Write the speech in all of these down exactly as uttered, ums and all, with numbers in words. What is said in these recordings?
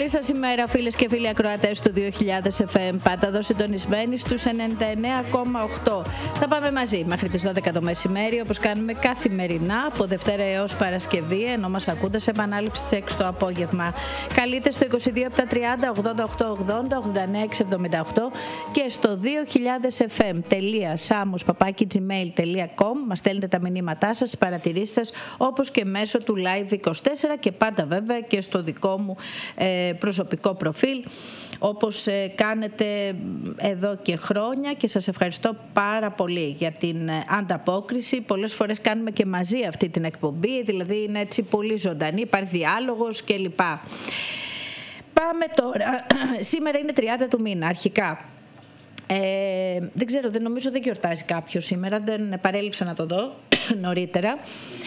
Καλή σας ημέρα, φίλες και φίλοι ακροατές του δύο χιλιάδες εφ εμ. Πάντα εδώ συντονισμένοι στους ενενήντα εννέα κόμμα οκτώ. Θα πάμε μαζί μέχρι τις δώδεκα το μεσημέρι, όπως κάνουμε καθημερινά από Δευτέρα έως Παρασκευή, ενώ μας ακούτε σε επανάληψη της έξι το απόγευμα. Καλείτε στο είκοσι δύο επτακόσια τριάντα ογδόντα οκτώ ογδόντα ογδόντα εννέα εξακόσια εβδομήντα οκτώ και στο δύο χιλιάδες εφ εμ τελεία σάμους παπάκι τζι μέιλ τελεία κομ. Μας στέλνετε τα μηνύματά σας, τις παρατηρήσεις σας, όπως και μέσω του Live είκοσι τέσσερα και πάντα βέβαια και στο δικό μου ε, προσωπικό προφίλ, όπως ε, κάνετε εδώ και χρόνια, και σας ευχαριστώ πάρα πολύ για την ε, ανταπόκριση. Πολλές φορές κάνουμε και μαζί αυτή την εκπομπή, δηλαδή είναι έτσι πολύ ζωντανή, υπάρχει διάλογος κλπ. Πάμε τώρα. Σήμερα είναι τριάντα του μήνα αρχικά. Ε, δεν ξέρω, δεν νομίζω δεν γιορτάζει κάποιος σήμερα, δεν παρέλειψα να το δω νωρίτερα.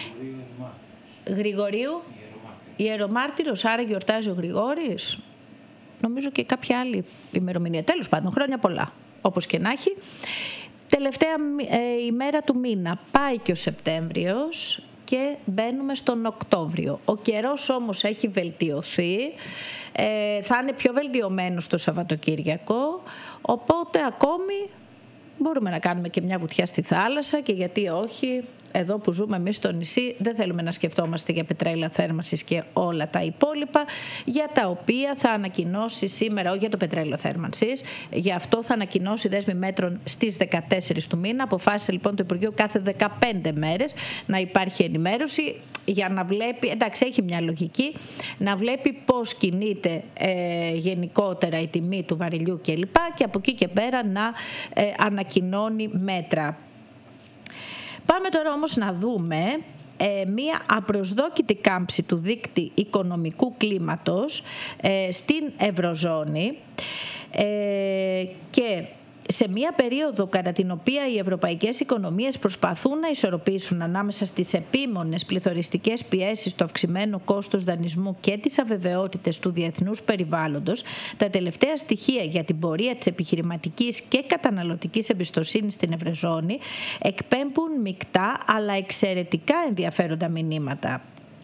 Γρηγορίου, Ιερομάρτυρος, άρα γιορτάζει ο Γρηγόρης. Νομίζω και κάποια άλλη ημερομηνία. Τέλος πάντων, χρόνια πολλά, όπως και να έχει. Τελευταία ε, ημέρα του μήνα, πάει και ο Σεπτέμβριος και μπαίνουμε στον Οκτώβριο. Ο καιρός όμως έχει βελτιωθεί, ε, θα είναι πιο βελτιωμένος το Σαββατοκύριακο, οπότε ακόμη μπορούμε να κάνουμε και μια βουτιά στη θάλασσα, και γιατί όχι, εδώ που ζούμε εμείς στο νησί δεν θέλουμε να σκεφτόμαστε για πετρέλαια θέρμανσης και όλα τα υπόλοιπα, για τα οποία θα ανακοινώσει σήμερα, όχι για το πετρέλαιο θέρμανσης, για αυτό θα ανακοινώσει δέσμη μέτρων στις δεκατέσσερις του μήνα. Αποφάσισε λοιπόν το Υπουργείο κάθε δεκαπέντε μέρες να υπάρχει ενημέρωση, για να βλέπει, εντάξει έχει μια λογική, να βλέπει πώς κινείται ε, γενικότερα η τιμή του βαρελιού κλπ. Και από εκεί και πέρα να ε, ανακοινώνει μέτρα. Πάμε τώρα όμως να δούμε ε, μία απροσδόκητη κάμψη του δείκτη οικονομικού κλίματος ε, στην Ευρωζώνη ε, και σε μία περίοδο κατά την οποία οι ευρωπαϊκές οικονομίες προσπαθούν να ισορροπήσουν ανάμεσα στις επίμονες πληθωριστικές πιέσεις του αυξημένου κόστους δανεισμού και τις αβεβαιότητες του διεθνούς περιβάλλοντος, τα τελευταία στοιχεία για την πορεία της επιχειρηματικής και καταναλωτικής εμπιστοσύνης στην Ευρωζώνη εκπέμπουν μεικτά αλλά εξαιρετικά ενδιαφέροντα μηνύματα.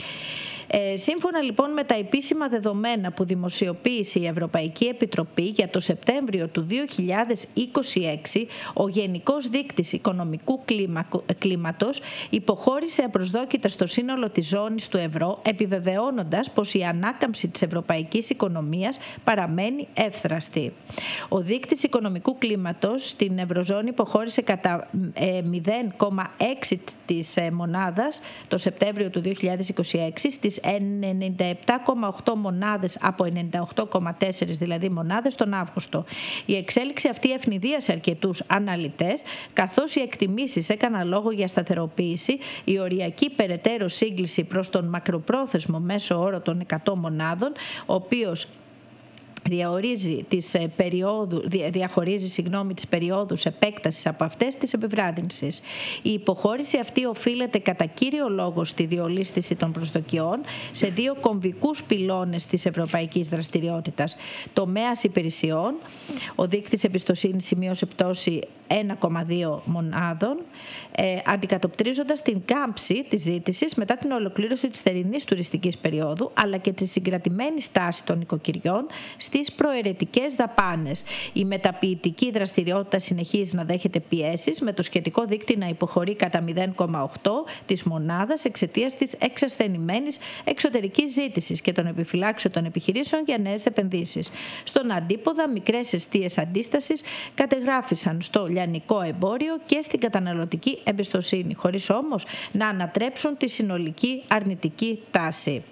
Ε, σύμφωνα λοιπόν με τα επίσημα δεδομένα που δημοσιοποίησε η Ευρωπαϊκή Επιτροπή για το Σεπτέμβριο του δύο χιλιάδες είκοσι έξι, ο Γενικός Δείκτης Οικονομικού Κλίματος υποχώρησε απροσδόκητα στο σύνολο της ζώνης του ευρώ, επιβεβαιώνοντας πως η ανάκαμψη της ευρωπαϊκής οικονομίας παραμένει εύθραστη. Ο δείκτης οικονομικού κλίματος στην Ευρωζώνη υποχώρησε κατά μηδέν κόμμα έξι της μονάδας το Σεπτέμβριο του δύο χιλιάδες είκοσι έξι στις ενενήντα επτά κόμμα οκτώ μονάδες από ενενήντα οκτώ κόμμα τέσσερα δηλαδή μονάδες τον Αύγουστο. Η εξέλιξη αυτή ευνηδίασε αρκετούς αναλυτές, καθώς οι εκτιμήσεις έκαναν λόγο για σταθεροποίηση, η οριακή περαιτέρω σύγκληση προς τον μακροπρόθεσμο μέσο όρο των εκατό μονάδων, ο οποίος διαχωρίζει τις, περιόδου, διαχωρίζει συγγνώμη, τις περιόδους επέκτασης από αυτές της επιβράδυνσης. Η υποχώρηση αυτή οφείλεται κατά κύριο λόγο στη διολίσθηση των προσδοκιών σε δύο κομβικούς πυλώνες της ευρωπαϊκής δραστηριότητας. Τομέας υπηρεσιών, ο δείκτης εμπιστοσύνης σημείωσε πτώση ένα κόμμα δύο μονάδων, ε, αντικατοπτρίζοντας την κάμψη της ζήτησης μετά την ολοκλήρωση της θερινής τουριστικής περίοδου, αλλά και τη συγκρατημένη στάση των οικοκυριών στις προαιρετικές δαπάνες. Η μεταποιητική δραστηριότητα συνεχίζει να δέχεται πιέσεις, με το σχετικό δείκτη να υποχωρεί κατά μηδέν κόμμα οκτώ της μονάδας εξαιτίας της εξασθενημένης εξωτερικής ζήτησης και των επιφυλάξεων των επιχειρήσεων για νέες επενδύσεις. Στον αντίποδα, μικρές εστίες αντίστασης κατεγράφησαν στο λιανικό εμπόριο και στην καταναλωτική εμπιστοσύνη, χωρίς όμως να ανατρέψουν τη συνολική αρνητική τάση.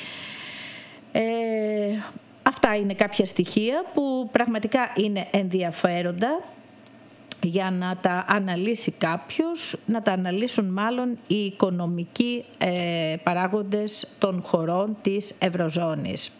Ε... Αυτά είναι κάποια στοιχεία που πραγματικά είναι ενδιαφέροντα για να τα αναλύσει κάποιος, να τα αναλύσουν μάλλον οι οικονομικοί ε, παράγοντες των χωρών της Ευρωζώνης.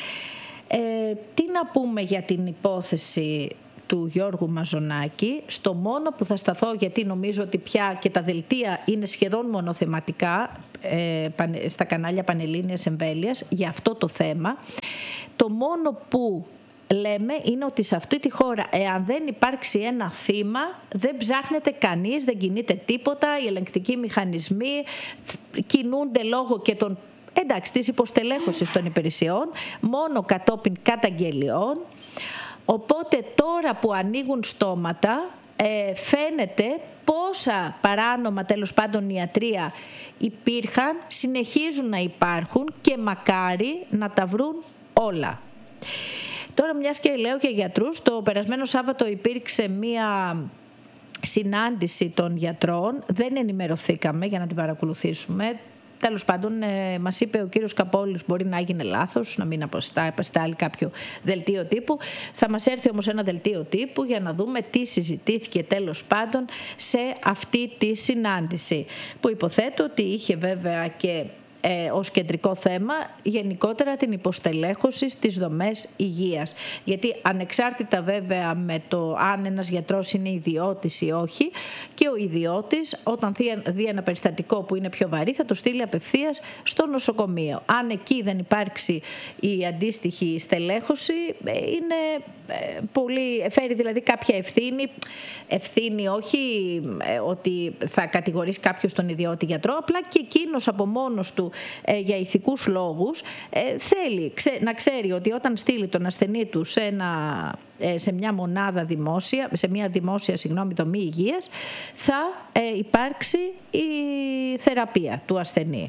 Ε, τι να πούμε για την υπόθεση του Γιώργου Μαζονάκη? Στο μόνο που θα σταθώ, γιατί νομίζω ότι πια και τα δελτία είναι σχεδόν μονοθεματικά ε, στα κανάλια Πανελλήνιας Εμβέλειας για αυτό το θέμα, το μόνο που λέμε είναι ότι σε αυτή τη χώρα, εάν δεν υπάρξει ένα θύμα, δεν ψάχνεται κανείς, δεν κινείται τίποτα, οι ελεγκτικοί μηχανισμοί κινούνται λόγω και των εντάξει, της υποστελέχωσης των υπηρεσιών, μόνο κατόπιν καταγγελιών. Οπότε τώρα που ανοίγουν στόματα, ε, φαίνεται πόσα παράνομα τέλος πάντων ιατρεία υπήρχαν, συνεχίζουν να υπάρχουν και μακάρι να τα βρουν όλα. Τώρα μιας και λέω και γιατρούς, το περασμένο Σάββατο υπήρξε μία συνάντηση των γιατρών, δεν ενημερωθήκαμε για να την παρακολουθήσουμε. Τέλος πάντων, ε, μας είπε ο κύριος Καπόλης, μπορεί να έγινε λάθος, να μην αποστάλει κάποιο δελτίο τύπου. Θα μας έρθει όμως ένα δελτίο τύπου για να δούμε τι συζητήθηκε τέλος πάντων σε αυτή τη συνάντηση, που υποθέτω ότι είχε βέβαια και Ε, ως κεντρικό θέμα γενικότερα την υποστελέχωση στις δομές υγείας. Γιατί ανεξάρτητα βέβαια με το αν ένας γιατρός είναι ιδιώτης ή όχι, και ο ιδιώτης όταν δει ένα περιστατικό που είναι πιο βαρύ θα το στείλει απευθείας στο νοσοκομείο. Αν εκεί δεν υπάρξει η αντίστοιχη στελέχωση, είναι πολύ, φέρει δηλαδή κάποια ευθύνη, ευθύνη όχι ότι θα κατηγορήσει κάποιος τον ιδιώτη γιατρό, απλά και εκείνος από μόνος του για ηθικούς λόγους θέλει να ξέρει ότι όταν στείλει τον ασθενή του σε, ένα, σε μια μονάδα δημόσια, σε μια δημόσια συγγνώμη, δομή υγείας, θα υπάρξει η θεραπεία του ασθενή.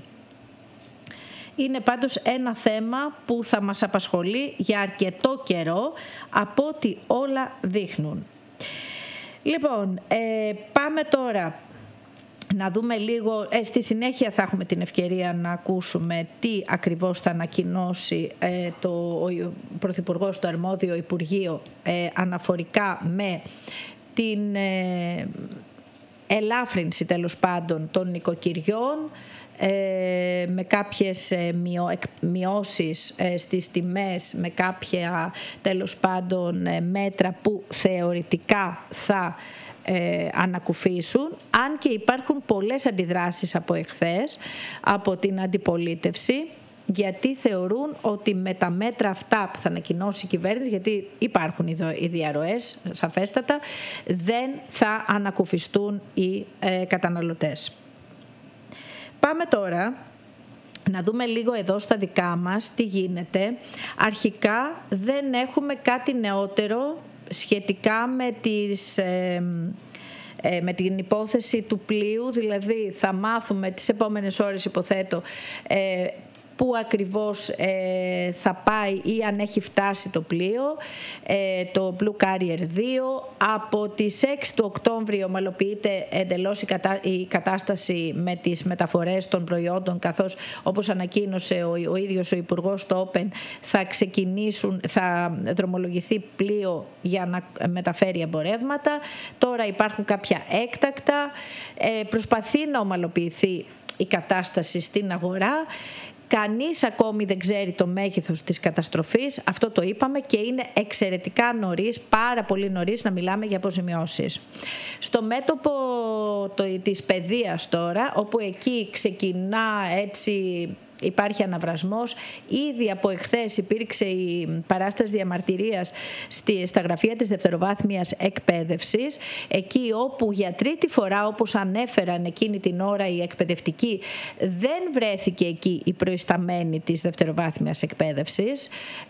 Είναι πάντως ένα θέμα που θα μας απασχολεί για αρκετό καιρό, από ό,τι όλα δείχνουν. Λοιπόν, ε, πάμε τώρα να δούμε λίγο, ε, στη συνέχεια θα έχουμε την ευκαιρία να ακούσουμε τι ακριβώς θα ανακοινώσει ε, το, ο Πρωθυπουργός, το αρμόδιο Υπουργείο, ε, αναφορικά με την ε, ελάφρυνση τέλος πάντων των νοικοκυριών, ε, με κάποιες ε, μειω, μειώσεις ε, στις τιμές, με κάποια τέλος πάντων ε, μέτρα που θεωρητικά θα Ε, ανακουφίσουν, αν και υπάρχουν πολλές αντιδράσεις από εχθές, από την αντιπολίτευση, γιατί θεωρούν ότι με τα μέτρα αυτά που θα ανακοινώσει η κυβέρνηση, γιατί υπάρχουν οι διαρροές σαφέστατα, δεν θα ανακουφιστούν οι ε, καταναλωτές. Πάμε τώρα να δούμε λίγο εδώ στα δικά μας τι γίνεται. Αρχικά δεν έχουμε κάτι νεότερο σχετικά με, τις, ε, ε, με την υπόθεση του πλοίου, δηλαδή θα μάθουμε τις επόμενες ώρες, υποθέτω, ε, πού ακριβώς ε, θα πάει ή αν έχει φτάσει το πλοίο, ε, το Blue Carrier δύο. Από τις έξι του Οκτώβρη ομαλοποιείται εντελώς η, κατά, η κατάσταση με τις μεταφορές των προϊόντων, καθώς όπως ανακοίνωσε ο, ο ίδιος ο Υπουργός στο Open, θα ξεκινήσουν, θα δρομολογηθεί πλοίο για να μεταφέρει εμπορεύματα. Τώρα υπάρχουν κάποια έκτακτα, ε, προσπαθεί να ομαλοποιηθεί η κατάσταση στην αγορά. Κανείς ακόμη δεν ξέρει το μέγεθος της καταστροφής, αυτό το είπαμε, και είναι εξαιρετικά νωρίς, πάρα πολύ νωρίς να μιλάμε για αποζημιώσεις. Στο μέτωπο το, της παιδείας τώρα, όπου εκεί ξεκινά έτσι, υπάρχει αναβρασμός. Ήδη από εχθές υπήρξε η παράσταση διαμαρτυρίας στη, στα γραφεία της δευτεροβάθμιας εκπαίδευσης, εκεί όπου για τρίτη φορά, όπως ανέφεραν εκείνη την ώρα οι εκπαιδευτικοί, δεν βρέθηκε εκεί η προϊσταμένη της δευτεροβάθμιας εκπαίδευσης.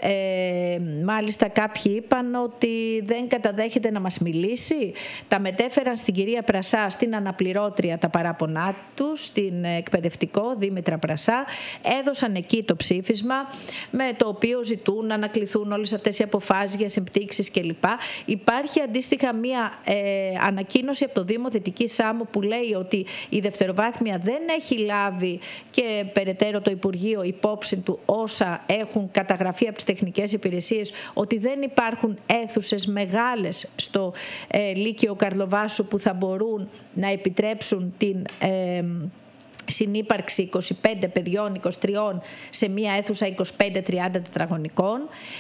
Ε, μάλιστα κάποιοι είπαν ότι δεν καταδέχεται να μας μιλήσει. Τα μετέφεραν στην κυρία Πρασά, στην αναπληρώτρια, τα παράπονά τους, στην εκπαιδευτικό Δήμητρα Πρασά. Έδωσαν εκεί το ψήφισμα με το οποίο ζητούν να ανακληθούν όλες αυτές οι αποφάσεις για συμπτύξεις κλπ. Υπάρχει αντίστοιχα μία ε, ανακοίνωση από το Δήμο Δυτικής Σάμου που λέει ότι η δευτεροβάθμια δεν έχει λάβει, και περαιτέρω το Υπουργείο, υπόψη του όσα έχουν καταγραφεί από τις τεχνικές υπηρεσίες, ότι δεν υπάρχουν αίθουσες μεγάλες στο ε, Λύκειο Καρλοβάσου που θα μπορούν να επιτρέψουν την ε, συνύπαρξη είκοσι πέντε παιδιών, είκοσι τρία σε μία αίθουσα είκοσι πέντε τριάντα τετραγωνικών.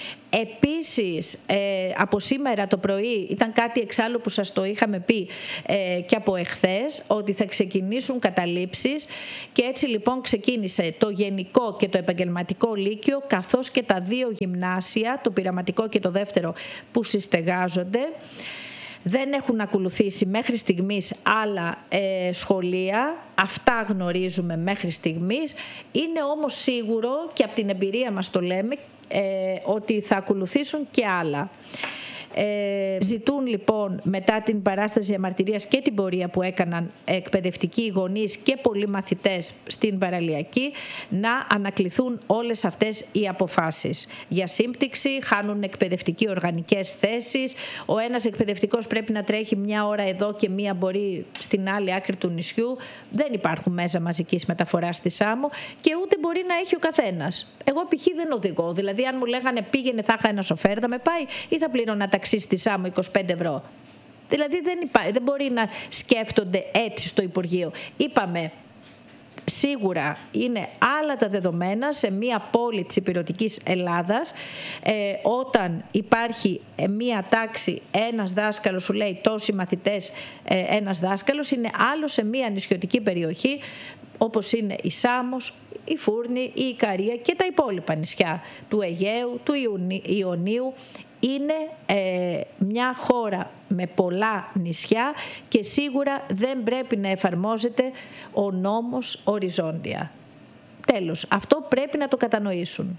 Επίσης, ε, από σήμερα το πρωί, ήταν κάτι εξάλλου που σας το είχαμε πει ε, και από εχθές, ότι θα ξεκινήσουν καταλήψεις, και έτσι λοιπόν ξεκίνησε το γενικό και το επαγγελματικό λύκειο, καθώς και τα δύο γυμνάσια, το πειραματικό και το δεύτερο, που συστεγάζονται. Δεν έχουν ακολουθήσει μέχρι στιγμής άλλα ε, σχολεία, αυτά γνωρίζουμε μέχρι στιγμής. Είναι όμως σίγουρο, και από την εμπειρία μας το λέμε, ε, ότι θα ακολουθήσουν και άλλα. Ε, ζητούν λοιπόν μετά την παράσταση διαμαρτυρίας και την πορεία που έκαναν εκπαιδευτικοί γονείς και πολλοί μαθητές στην παραλιακή να ανακληθούν όλες αυτές οι αποφάσεις. Για σύμπτυξη χάνουν εκπαιδευτικοί οργανικές θέσεις, ο ένας εκπαιδευτικός πρέπει να τρέχει μια ώρα εδώ και μία μπορεί στην άλλη άκρη του νησιού, δεν υπάρχουν μέσα μαζικής μεταφοράς στη Σάμο και ούτε μπορεί να έχει ο καθένας. Εγώ π.χ. δεν οδηγώ, δηλαδή αν μου λέγανε πήγαινε θα είχα ένα σοφέρ, θα με πάει ή θα πλήρωνα ταξί στη Σάμο είκοσι πέντε ευρώ. Δηλαδή δεν, υπά... δεν μπορεί να σκέφτονται έτσι στο Υπουργείο. Είπαμε, σίγουρα είναι άλλα τα δεδομένα σε μια πόλη της ηπειρωτικής Ελλάδας, ε, όταν υπάρχει μια τάξη, ένας δάσκαλος σου λέει τόσοι μαθητές, ε, ένας δάσκαλος, είναι άλλο σε μια νησιωτική περιοχή όπως είναι η Σάμος, η Φούρνη, η Ικαρία και τα υπόλοιπα νησιά του Αιγαίου, του Ιωνίου. Είναι ε, μια χώρα με πολλά νησιά και σίγουρα δεν πρέπει να εφαρμόζεται ο νόμος οριζόντια. Τέλος, αυτό πρέπει να το κατανοήσουν.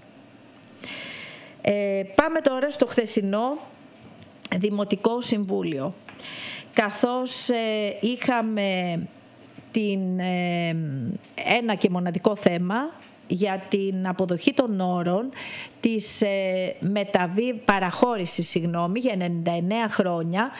Ε, πάμε τώρα στο χθεσινό Δημοτικό Συμβούλιο. Καθώς ε, είχαμε την, ε, ένα και μοναδικό θέμα για την αποδοχή των όρων της ε, μεταβή, παραχώρησης συγγνώμη, για ενενήντα εννέα χρόνια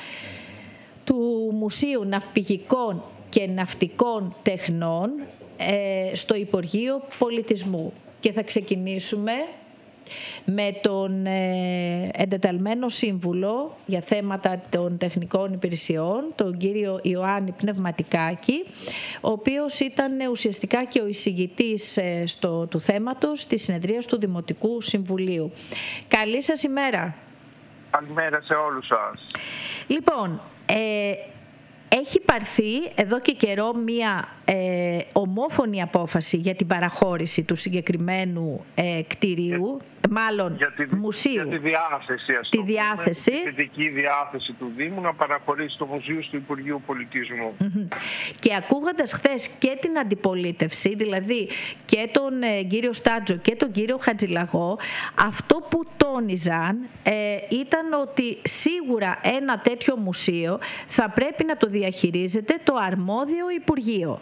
του Μουσείου Ναυπηγικών και Ναυτικών Τεχνών ε, στο Υπουργείο Πολιτισμού. Και θα ξεκινήσουμε με τον ε, εντεταλμένο σύμβουλο για θέματα των τεχνικών υπηρεσιών, τον κύριο Ιωάννη Πνευματικάκη, ο οποίος ήταν ουσιαστικά και ο εισηγητής ε, στο, του θέματος της συνεδρίας του Δημοτικού Συμβουλίου. Καλή σας ημέρα. Καλημέρα σε όλους σας. Λοιπόν, ε, έχει πάρθει εδώ και καιρό μία ε, ομόφωνη απόφαση για την παραχώρηση του συγκεκριμένου ε, κτηρίου, για, μάλλον για τη, μουσείου. Για τη διάθεση, ας τη διάθεση. Πούμε, τη θετική διάθεση του Δήμου να παραχωρήσει το Μουσείο στο Υπουργείο Πολιτισμού. Mm-hmm. Και ακούγοντας χθες και την αντιπολίτευση, δηλαδή και τον ε, κύριο Στάτζο και τον κύριο Χατζηλαγό, αυτό που τόνιζαν ε, ήταν ότι σίγουρα ένα τέτοιο μουσείο θα πρέπει να το διαχειρίζεται το αρμόδιο Υπουργείο.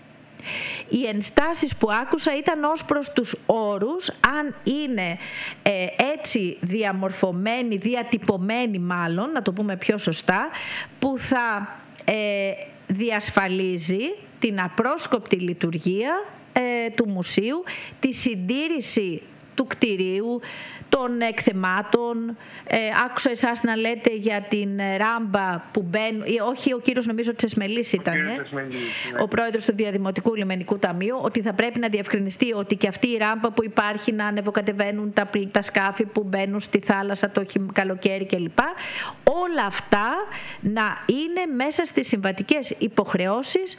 Οι ενστάσεις που άκουσα ήταν ως προς τους όρους, αν είναι ε, έτσι διαμορφωμένοι, διατυπωμένοι μάλλον, να το πούμε πιο σωστά, που θα ε, διασφαλίζει την απρόσκοπτη λειτουργία ε, του μουσείου, τη συντήρηση του κτηρίου, των εκθεμάτων. Ε, άκουσα εσάς να λέτε για την ράμπα που μπαίνουν, όχι ο κύριος νομίζω Τσεσμελής ήταν, ο, Τσεσμελής, ναι. ο πρόεδρος του Διαδημοτικού Λιμενικού Ταμείου, ότι θα πρέπει να διευκρινιστεί ότι και αυτή η ράμπα που υπάρχει να ανεβοκατεβαίνουν τα, τα σκάφη που μπαίνουν στη θάλασσα το καλοκαίρι κλπ. Όλα αυτά να είναι μέσα στις συμβατικές υποχρεώσεις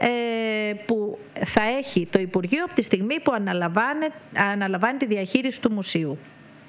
που θα έχει το Υπουργείο από τη στιγμή που αναλαμβάνει, αναλαμβάνει τη διαχείριση του μουσείου.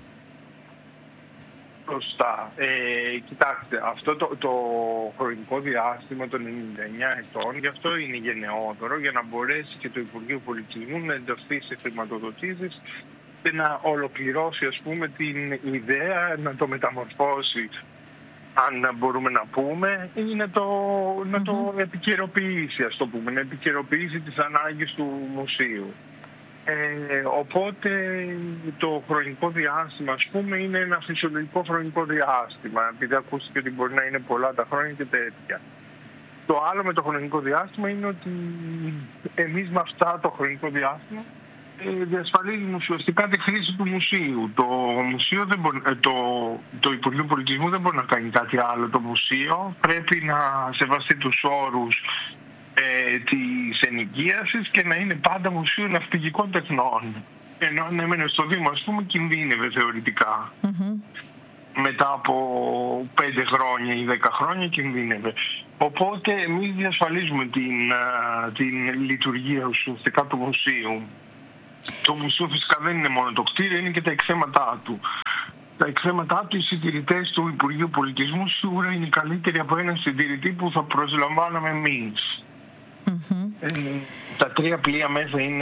Σωστά. Ε, κοιτάξτε, αυτό το, το χρονικό διάστημα των ενενήντα εννέα ετών, γι' αυτό είναι γενναιόδωρο, για να μπορέσει και το Υπουργείο Πολιτισμού να ενταχθεί σε χρηματοδοτήσεις και να ολοκληρώσει, ας πούμε, την ιδέα, να το μεταμορφώσει, αν μπορούμε να πούμε, ή να το, mm-hmm. να το επικαιροποιήσει, ας το πούμε, να επικαιροποιήσει τις ανάγκες του μουσείου. Ε, οπότε το χρονικό διάστημα, ας πούμε, είναι ένα φυσιολογικό χρονικό διάστημα, επειδή ακούστηκε ότι μπορεί να είναι πολλά τα χρόνια και τέτοια. Το άλλο με το χρονικό διάστημα είναι ότι εμείς με αυτά το χρονικό διάστημα ε, διασφαλίζουμε ουσιαστικά τη χρήση του μουσείου. Το, μουσείο δεν μπορεί, το, το Υπουργείο Πολιτισμού δεν μπορεί να κάνει κάτι άλλο. Το μουσείο πρέπει να σεβαστεί τους όρους Ε, της ενοικίασης και να είναι πάντα Μουσείο Ναυπηγικών Τεχνών. Ενώ αν έμενε στο Δήμο, ας πούμε, κινδύνευε θεωρητικά. Mm-hmm. Μετά από πέντε χρόνια ή δέκα χρόνια κινδύνευε. Οπότε εμείς διασφαλίζουμε την, την λειτουργία ουσιαστικά του μουσείου. Το μουσείο φυσικά δεν είναι μόνο το κτίριο, είναι και τα εκθέματά του. τα εκθέματά του, οι συντηρητές του Υπουργείου Πολιτισμού σίγουρα είναι καλύτεροι από έναν συντηρητή που θα προσλαμβάναμε εμείς. Mm-hmm. Ε, τα τρία πλοία μέσα είναι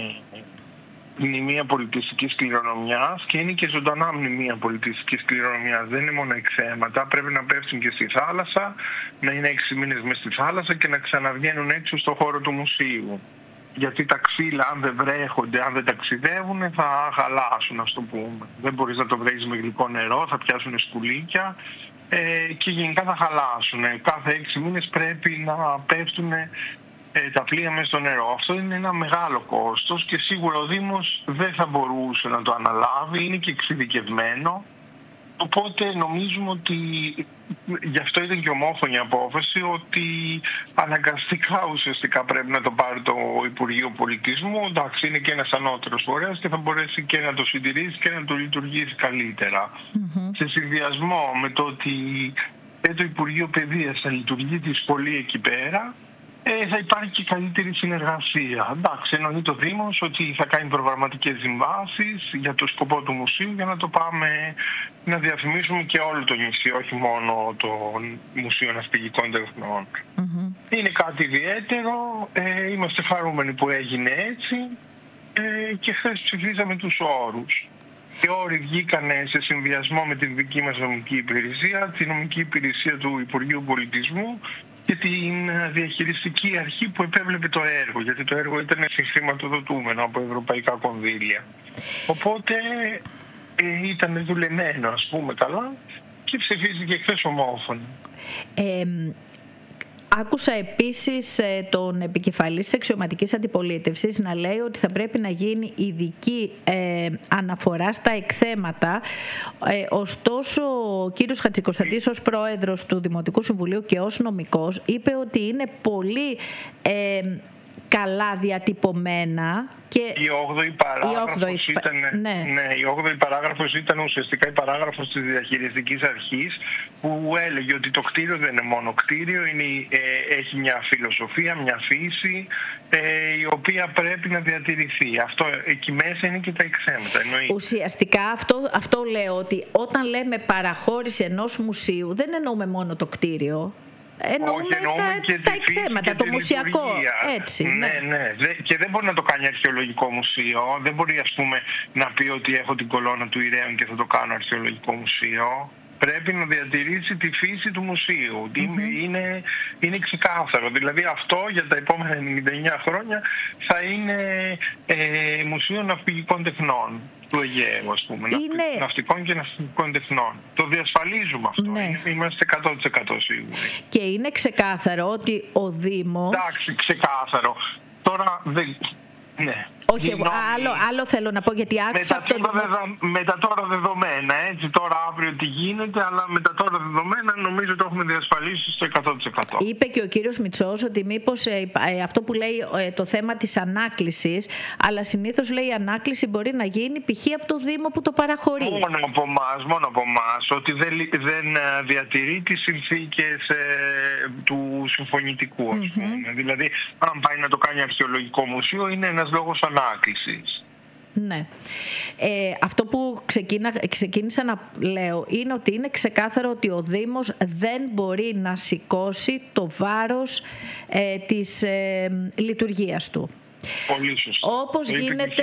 μνημεία πολιτιστικής κληρονομιάς και είναι και ζωντανά μνημεία πολιτιστικής κληρονομιάς. Δεν είναι μόνο εκθέματα, πρέπει να πέφτουν και στη θάλασσα, να είναι έξι μήνες μες στη θάλασσα και να ξαναβγαίνουν έξω στο χώρο του μουσείου. Γιατί τα ξύλα, αν δεν βρέχονται, αν δεν ταξιδεύουν, θα χαλάσουν, ας το πούμε. Δεν μπορείς να το βρέχεις με γλυκό νερό, θα πιάσουν σκουλίκια ε, και γενικά θα χαλάσουν. Κάθε έξι μήνες πρέπει να πέφτουν ε, τα πλοία μέσα στο νερό. Αυτό είναι ένα μεγάλο κόστος και σίγουρα ο Δήμος δεν θα μπορούσε να το αναλάβει, είναι και εξειδικευμένο. Οπότε νομίζουμε ότι, γι' αυτό ήταν και ομόφωνη απόφαση, ότι αναγκαστικά ουσιαστικά πρέπει να το πάρει το Υπουργείο Πολιτισμού. Εντάξει, είναι και ένας ανώτερος φορέας και θα μπορέσει και να το συντηρήσει και να το λειτουργήσει καλύτερα. Mm-hmm. Σε συνδυασμό με το ότι το Υπουργείο Παιδείας θα λειτουργεί τη σχολή εκεί πέρα, Ε, θα υπάρχει και καλύτερη συνεργασία. Εντάξει, εννοεί το Δήμος ότι θα κάνει προγραμματικές συμβάσεις για το σκοπό του μουσείου για να το πάμε να διαφημίσουμε και όλο το νησί, όχι μόνο το Μουσείο Ναυπηγικών Τεχνών. Mm-hmm. Είναι κάτι ιδιαίτερο, ε, είμαστε χαρούμενοι που έγινε έτσι ε, και χθες ψηφίσαμε τους όρους. Οι όροι βγήκαν σε συνδυασμό με την δική μας νομική υπηρεσία, τη νομική υπηρεσία του Υπουργείου Πολιτισμού και την διαχειριστική αρχή που επέβλεπε το έργο, γιατί το έργο ήταν συγχρηματοδοτούμενο από ευρωπαϊκά κονδύλια. Οπότε ε, ήταν δουλεμένο, ας πούμε, καλά και ψηφίστηκε χθες ομόφωνα. Ε, άκουσα επίσης τον επικεφαλής της αξιωματικής αντιπολίτευσης να λέει ότι θα πρέπει να γίνει ειδική ε, αναφορά στα εκθέματα. Ε, ωστόσο, ο κύριος Χατζικοσταντής ως πρόεδρος του Δημοτικού Συμβουλίου και ως νομικός είπε ότι είναι πολύ ε, καλά διατυπωμένα. Και η όγδοη παράγραφος, ήταν, ναι. Ναι, η όγδοη παράγραφος ήταν ουσιαστικά η παράγραφος της διαχειριστικής αρχής που έλεγε ότι το κτίριο δεν είναι μόνο κτίριο, είναι, ε, έχει μια φιλοσοφία, μια φύση ε, η οποία πρέπει να διατηρηθεί. Αυτό εκεί μέσα είναι και τα εκθέματα. Εννοεί. Ουσιαστικά αυτό, αυτό λέω ότι όταν λέμε παραχώρηση ενός μουσείου δεν εννοούμε μόνο το κτίριο. Εννοούμε, Όχι, εννοούμε τα, και τα εκθέματα, το μουσιακό. Έτσι, ναι, ναι. ναι. Και δεν μπορεί να το κάνει αρχαιολογικό μουσείο. Δεν μπορεί, ας πούμε, να πει ότι έχω την κολόνα του Ηρέων και θα το κάνω αρχαιολογικό μουσείο. Πρέπει να διατηρήσει τη φύση του μουσείου. Mm-hmm. Είναι, είναι ξεκάθαρο. Δηλαδή αυτό για τα επόμενα ενενήντα εννέα χρόνια θα είναι ε, Μουσείο Ναυπηγικών Τεχνών του Αιγαίου, ας πούμε. Είναι... Ναυτικών και ναυπηγικών τεχνών. Το διασφαλίζουμε αυτό. Ναι. Είμαστε εκατό τοις εκατό σίγουροι. Και είναι ξεκάθαρο ότι ο Δήμος... Εντάξει, ξεκάθαρο. Τώρα δεν... Ναι. Όχι, εγώ, άλλο, άλλο θέλω να πω γιατί άκουσα με, αυτό το... δεδο... με τα τώρα δεδομένα, έτσι τώρα αύριο τι γίνεται, αλλά με τα τώρα δεδομένα νομίζω το έχουμε διασφαλίσει στο εκατό τοις εκατό. Είπε και ο κύριος Μητσός ότι μήπως ε, ε, αυτό που λέει ε, το θέμα της ανάκλησης, αλλά συνήθως λέει η ανάκληση μπορεί να γίνει π.χ. από το Δήμο που το παραχωρεί. Μόνο από εμάς, μόνο από εμάς, ότι δεν, δεν διατηρεί τις συνθήκες ε, του συμφωνητικού, ας πούμε. Mm-hmm. Δηλαδή, αν πάει να το κάνει αρχαιολογικό μουσείο, είναι ένας λόγος ανάκλησης. Ναι. Ε, αυτό που ξεκίνα, ξεκίνησα να λέω είναι ότι είναι ξεκάθαρο ότι ο Δήμος δεν μπορεί να σηκώσει το βάρος ε, της ε, λειτουργίας του. Πολύ σωστά. Όπως γίνεται,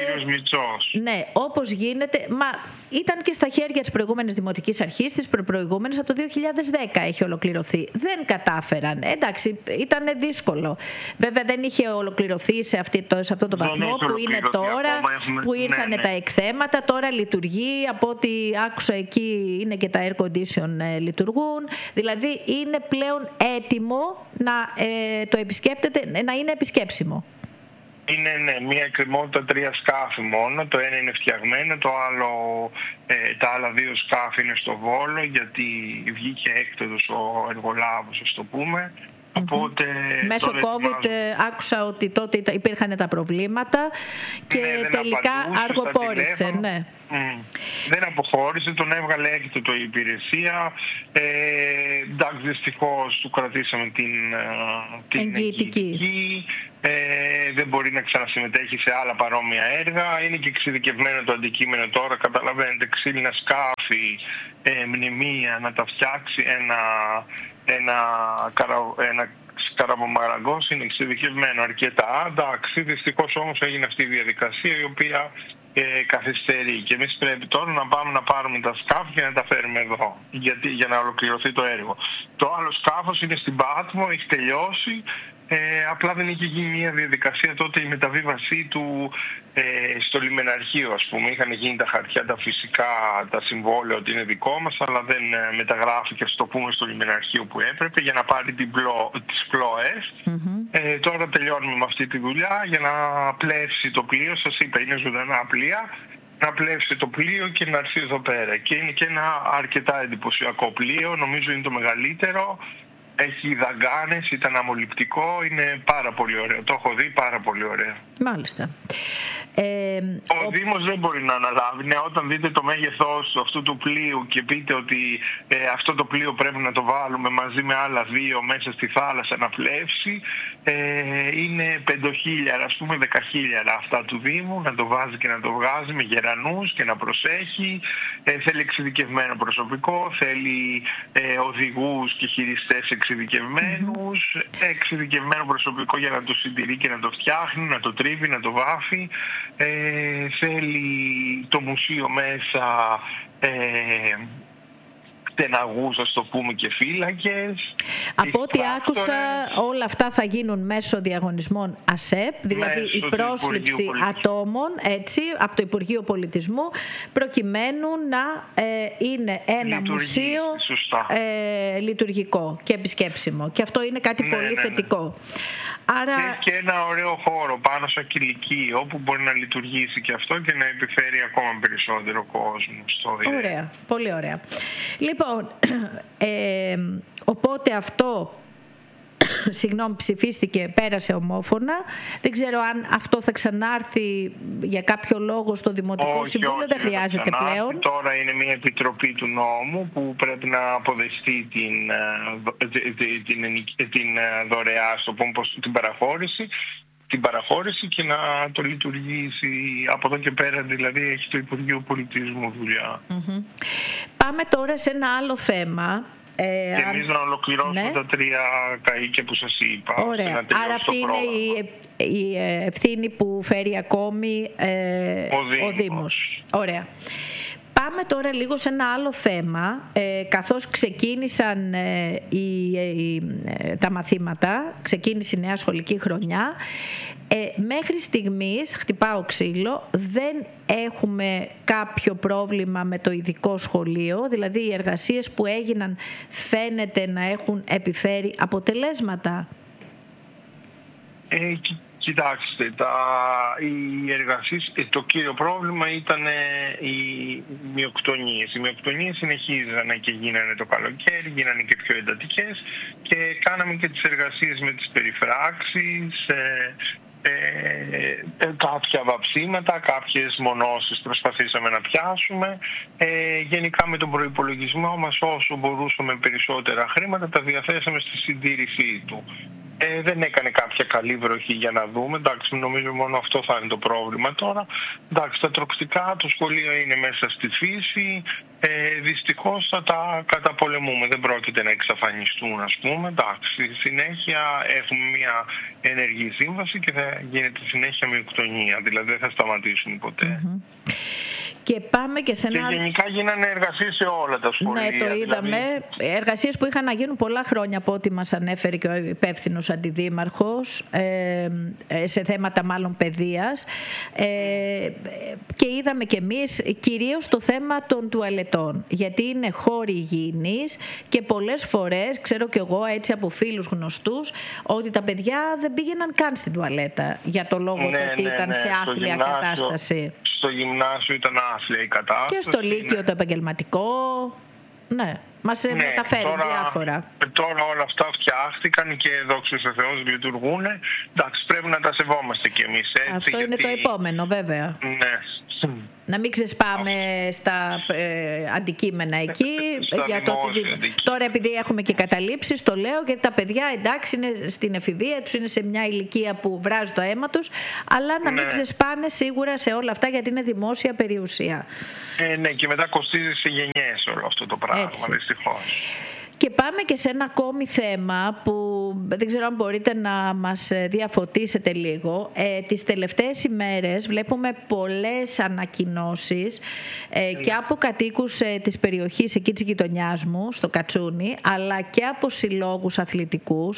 ναι, όπως γίνεται, μα ήταν και στα χέρια της προηγούμενης Δημοτικής Αρχής, της προπροηγούμενης, από το δύο χιλιάδες δέκα έχει ολοκληρωθεί. Δεν κατάφεραν. Εντάξει, ήταν δύσκολο. Βέβαια δεν είχε ολοκληρωθεί σε, αυτή το, σε αυτό το βαθμό που είναι τώρα, έχουμε... που ήρθαν ναι, ναι. τα εκθέματα, τώρα λειτουργεί, από ό,τι άκουσα εκεί είναι και τα air condition ε, λειτουργούν. Δηλαδή είναι πλέον έτοιμο να ε, το επισκέπτεται, να είναι επισκέψιμο. Είναι ναι, μια εκκρεμότητα τρία σκάφη μόνο, το ένα είναι φτιαγμένο, το άλλο, ε, τα άλλα δύο σκάφη είναι στο Βόλο γιατί βγήκε έκτοδος ο εργολάβος, ας το πούμε. Mm-hmm. Οπότε, μέσω COVID ε, άκουσα ότι τότε υπήρχαν τα προβλήματα και ναι, τελικά αργοπόρησε. Ναι. Mm. Δεν αποχώρησε, τον έβγαλε έκτοτο η υπηρεσία. Ε, εντάξει, δυστυχώς του κρατήσαμε την, την εγγυητική. Ε, δεν μπορεί να ξανασυμμετέχει σε άλλα παρόμοια έργα. Είναι και εξειδικευμένο το αντικείμενο τώρα. Καταλαβαίνετε, ξύλινα σκάφη φτιάξει ε, μνημεία, να τα φτιάξει ένα, ένα, καρα, ένα Καραμαμαραγκός είναι εξειδικευμένο αρκετά. Εντάξει, δυστυχώς όμως έγινε αυτή η διαδικασία η οποία ε, καθυστερεί και εμείς πρέπει τώρα να πάμε να πάρουμε τα σκάφη και να τα φέρουμε εδώ γιατί, για να ολοκληρωθεί το έργο. Το άλλο σκάφος είναι στην Πάτμο, έχει τελειώσει. Ε, απλά δεν είχε γίνει μια διαδικασία τότε η μεταβίβασή του ε, στο λιμεναρχείο, ας πούμε. Είχαν γίνει τα χαρτιά, τα φυσικά, τα συμβόλαια ότι είναι δικό μας, αλλά δεν ε, μεταγράφηκε, στο πούμε, στο λιμεναρχείο που έπρεπε για να πάρει την πλώ, τις πλώες. Mm-hmm. Ε, τώρα τελειώνουμε με αυτή τη δουλειά για να πλεύσει το πλοίο. Σας είπα, είναι ζωντανά πλοία. Να πλεύσει το πλοίο και να έρθει εδώ πέρα. Και είναι και ένα αρκετά εντυπωσιακό πλοίο, νομίζω είναι το μεγαλύτερο. Έχει δαγκάνες, ήταν αμολυπτικό, είναι πάρα πολύ ωραίο. Το έχω δει, πάρα πολύ ωραίο. Μάλιστα. Ε, ο, ο Δήμος δεν μπορεί να αναλάβει. Ναι, όταν δείτε το μέγεθός αυτού του πλοίου και πείτε ότι ε, αυτό το πλοίο πρέπει να το βάλουμε μαζί με άλλα δύο μέσα στη θάλασσα να πλεύσει, ε, είναι πεντοχίλιαρα, ας πούμε δεκαχίλιαρα αυτά του Δήμου, να το βάζει και να το βγάζει με γερανούς και να προσέχει. Ε, θέλει εξειδικευμένο προσωπικό, θέλει ε, οδηγούς και χειριστές εξειδικευμένους, mm-hmm. εξειδικευμένο προσωπικό για να το συντηρεί και να το φτιάχνει, να το τρίβει, να το βάφει. Ε, θέλει το μουσείο μέσα ε, στεναγούς, ας το πούμε, και φύλακες. Από ό,τι άκουσα, όλα αυτά θα γίνουν μέσω διαγωνισμών ΑΣΕΠ, δηλαδή μέσω η πρόσληψη ατόμων, έτσι, από το Υπουργείο Πολιτισμού, προκειμένου να ε, είναι ένα μουσείο ε, λειτουργικό και επισκέψιμο. Και αυτό είναι κάτι ναι, πολύ ναι, θετικό. Ναι. Άρα... Και, και ένα ωραίο χώρο πάνω στο κηλικείο όπου μπορεί να λειτουργήσει και αυτό και να επιφέρει ακόμα περισσότερο κόσμο στο ΙΡΕ. Ωραία, πολύ ωραία. Λοιπόν, ε, οπότε αυτό συγγνώμη, ψηφίστηκε, πέρασε ομόφωνα. Δεν ξέρω αν αυτό θα ξανάρθει για κάποιο λόγο στο Δημοτικό όχι, Συμβούλιο, όχι, δεν χρειάζεται δεν πλέον. Τώρα είναι μια επιτροπή του νόμου που πρέπει να αποδεχτεί την, την, την, την δωρεά, στο πούμε, την παραχώρηση. την παραχώρηση και να το λειτουργήσει από εδώ και πέρα, δηλαδή έχει το Υπουργείο Πολιτισμού δουλειά. Mm-hmm. Πάμε τώρα σε ένα άλλο θέμα. Ε, και εμείς να ολοκληρώσουμε ναι. τα τρία καΐκια που σας είπα. Ωραία. Άρα αυτή είναι η, η ευθύνη που φέρει ακόμη ε, ο, Δήμος. ο Δήμος. Ωραία. Πάμε τώρα λίγο σε ένα άλλο θέμα, ε, καθώς ξεκίνησαν ε, οι, ε, ε, τα μαθήματα, ξεκίνησε η νέα σχολική χρονιά. Ε, μέχρι στιγμής, χτυπάω ξύλο, δεν έχουμε κάποιο πρόβλημα με το ειδικό σχολείο, δηλαδή οι εργασίες που έγιναν φαίνεται να έχουν επιφέρει αποτελέσματα. Ε, Κοιτάξτε, τα, οι εργασίες, το κύριο πρόβλημα ήταν οι μειοκτονίες. Οι μειοκτονίες συνεχίζανε και γίνανε το καλοκαίρι, γίνανε και πιο εντατικές και κάναμε και τις εργασίες με τις περιφράξεις, ε, ε, ε, κάποια βαψίματα, κάποιες μονώσεις προσπαθήσαμε να πιάσουμε. Ε, γενικά με τον προϋπολογισμό μας όσο μπορούσαμε περισσότερα χρήματα τα διαθέσαμε στη συντήρησή του. Ε, δεν έκανε κάποια καλή βροχή για να δούμε. Εντάξει, νομίζω μόνο αυτό θα είναι το πρόβλημα τώρα. Εντάξει, τα τροκτικά, το σχολείο είναι μέσα στη φύση. Ε, δυστυχώς θα τα καταπολεμούμε. Δεν πρόκειται να εξαφανιστούν, ας πούμε. Εντάξει, στη συνέχεια έχουμε μια ενεργή σύμβαση και θα γίνεται συνέχεια μειοκτονία. Δηλαδή δεν θα σταματήσουμε ποτέ. Mm-hmm. Και πάμε και σε ένα... Και γενικά γίνανε εργασίες σε όλα τα σχολεία. Ναι, το είδαμε. Δηλαδή... Εργασίες που είχαν να γίνουν πολλά χρόνια από ό,τι μας ανέφερε και ο υπεύθυνος αντιδήμαρχος, ε, σε θέματα μάλλον παιδείας. Ε, και είδαμε και εμείς κυρίως το θέμα των τουαλετών. Γιατί είναι χώροι υγιεινής και πολλές φορές, ξέρω κι εγώ έτσι από φίλους γνωστούς, ότι τα παιδιά δεν πήγαιναν καν στην τουαλέτα για το λόγο ναι, ότι ναι, ήταν ναι, σε άθλια κατάσταση. Στο γυμνάσιο ήταν άθλια η κατάσταση. Και στο Λύκειο ναι. το επαγγελματικό. Ναι. Μας ναι, μεταφέρουν τώρα, διάφορα. Τώρα όλα αυτά φτιάχτηκαν και δόξα τω Θεώ λειτουργούν. Εντάξει, πρέπει να τα σεβόμαστε κι εμείς έτσι. Αυτό γιατί... είναι το επόμενο βέβαια. Ναι. Να μην ξεσπάμε στα ε, αντικείμενα εκεί. Στα για το, τώρα επειδή έχουμε και καταλήψεις, το λέω, γιατί τα παιδιά εντάξει είναι στην εφηβεία τους, είναι σε μια ηλικία που βράζει το αίμα τους, αλλά να μην ναι. ξεσπάνε σίγουρα σε όλα αυτά, γιατί είναι δημόσια περιουσία. Ε, ναι, και μετά κοστίζει σε γενιές όλο αυτό το πράγμα, δυστυχώς. Και πάμε και σε ένα ακόμη θέμα που δεν ξέρω αν μπορείτε να μας διαφωτίσετε λίγο. Ε, τις τελευταίες ημέρες βλέπουμε πολλές ανακοινώσεις ε, και από κατοίκους ε, της περιοχής εκεί της γειτονιάς μου, στο Κατσούνι, αλλά και από συλλόγους αθλητικούς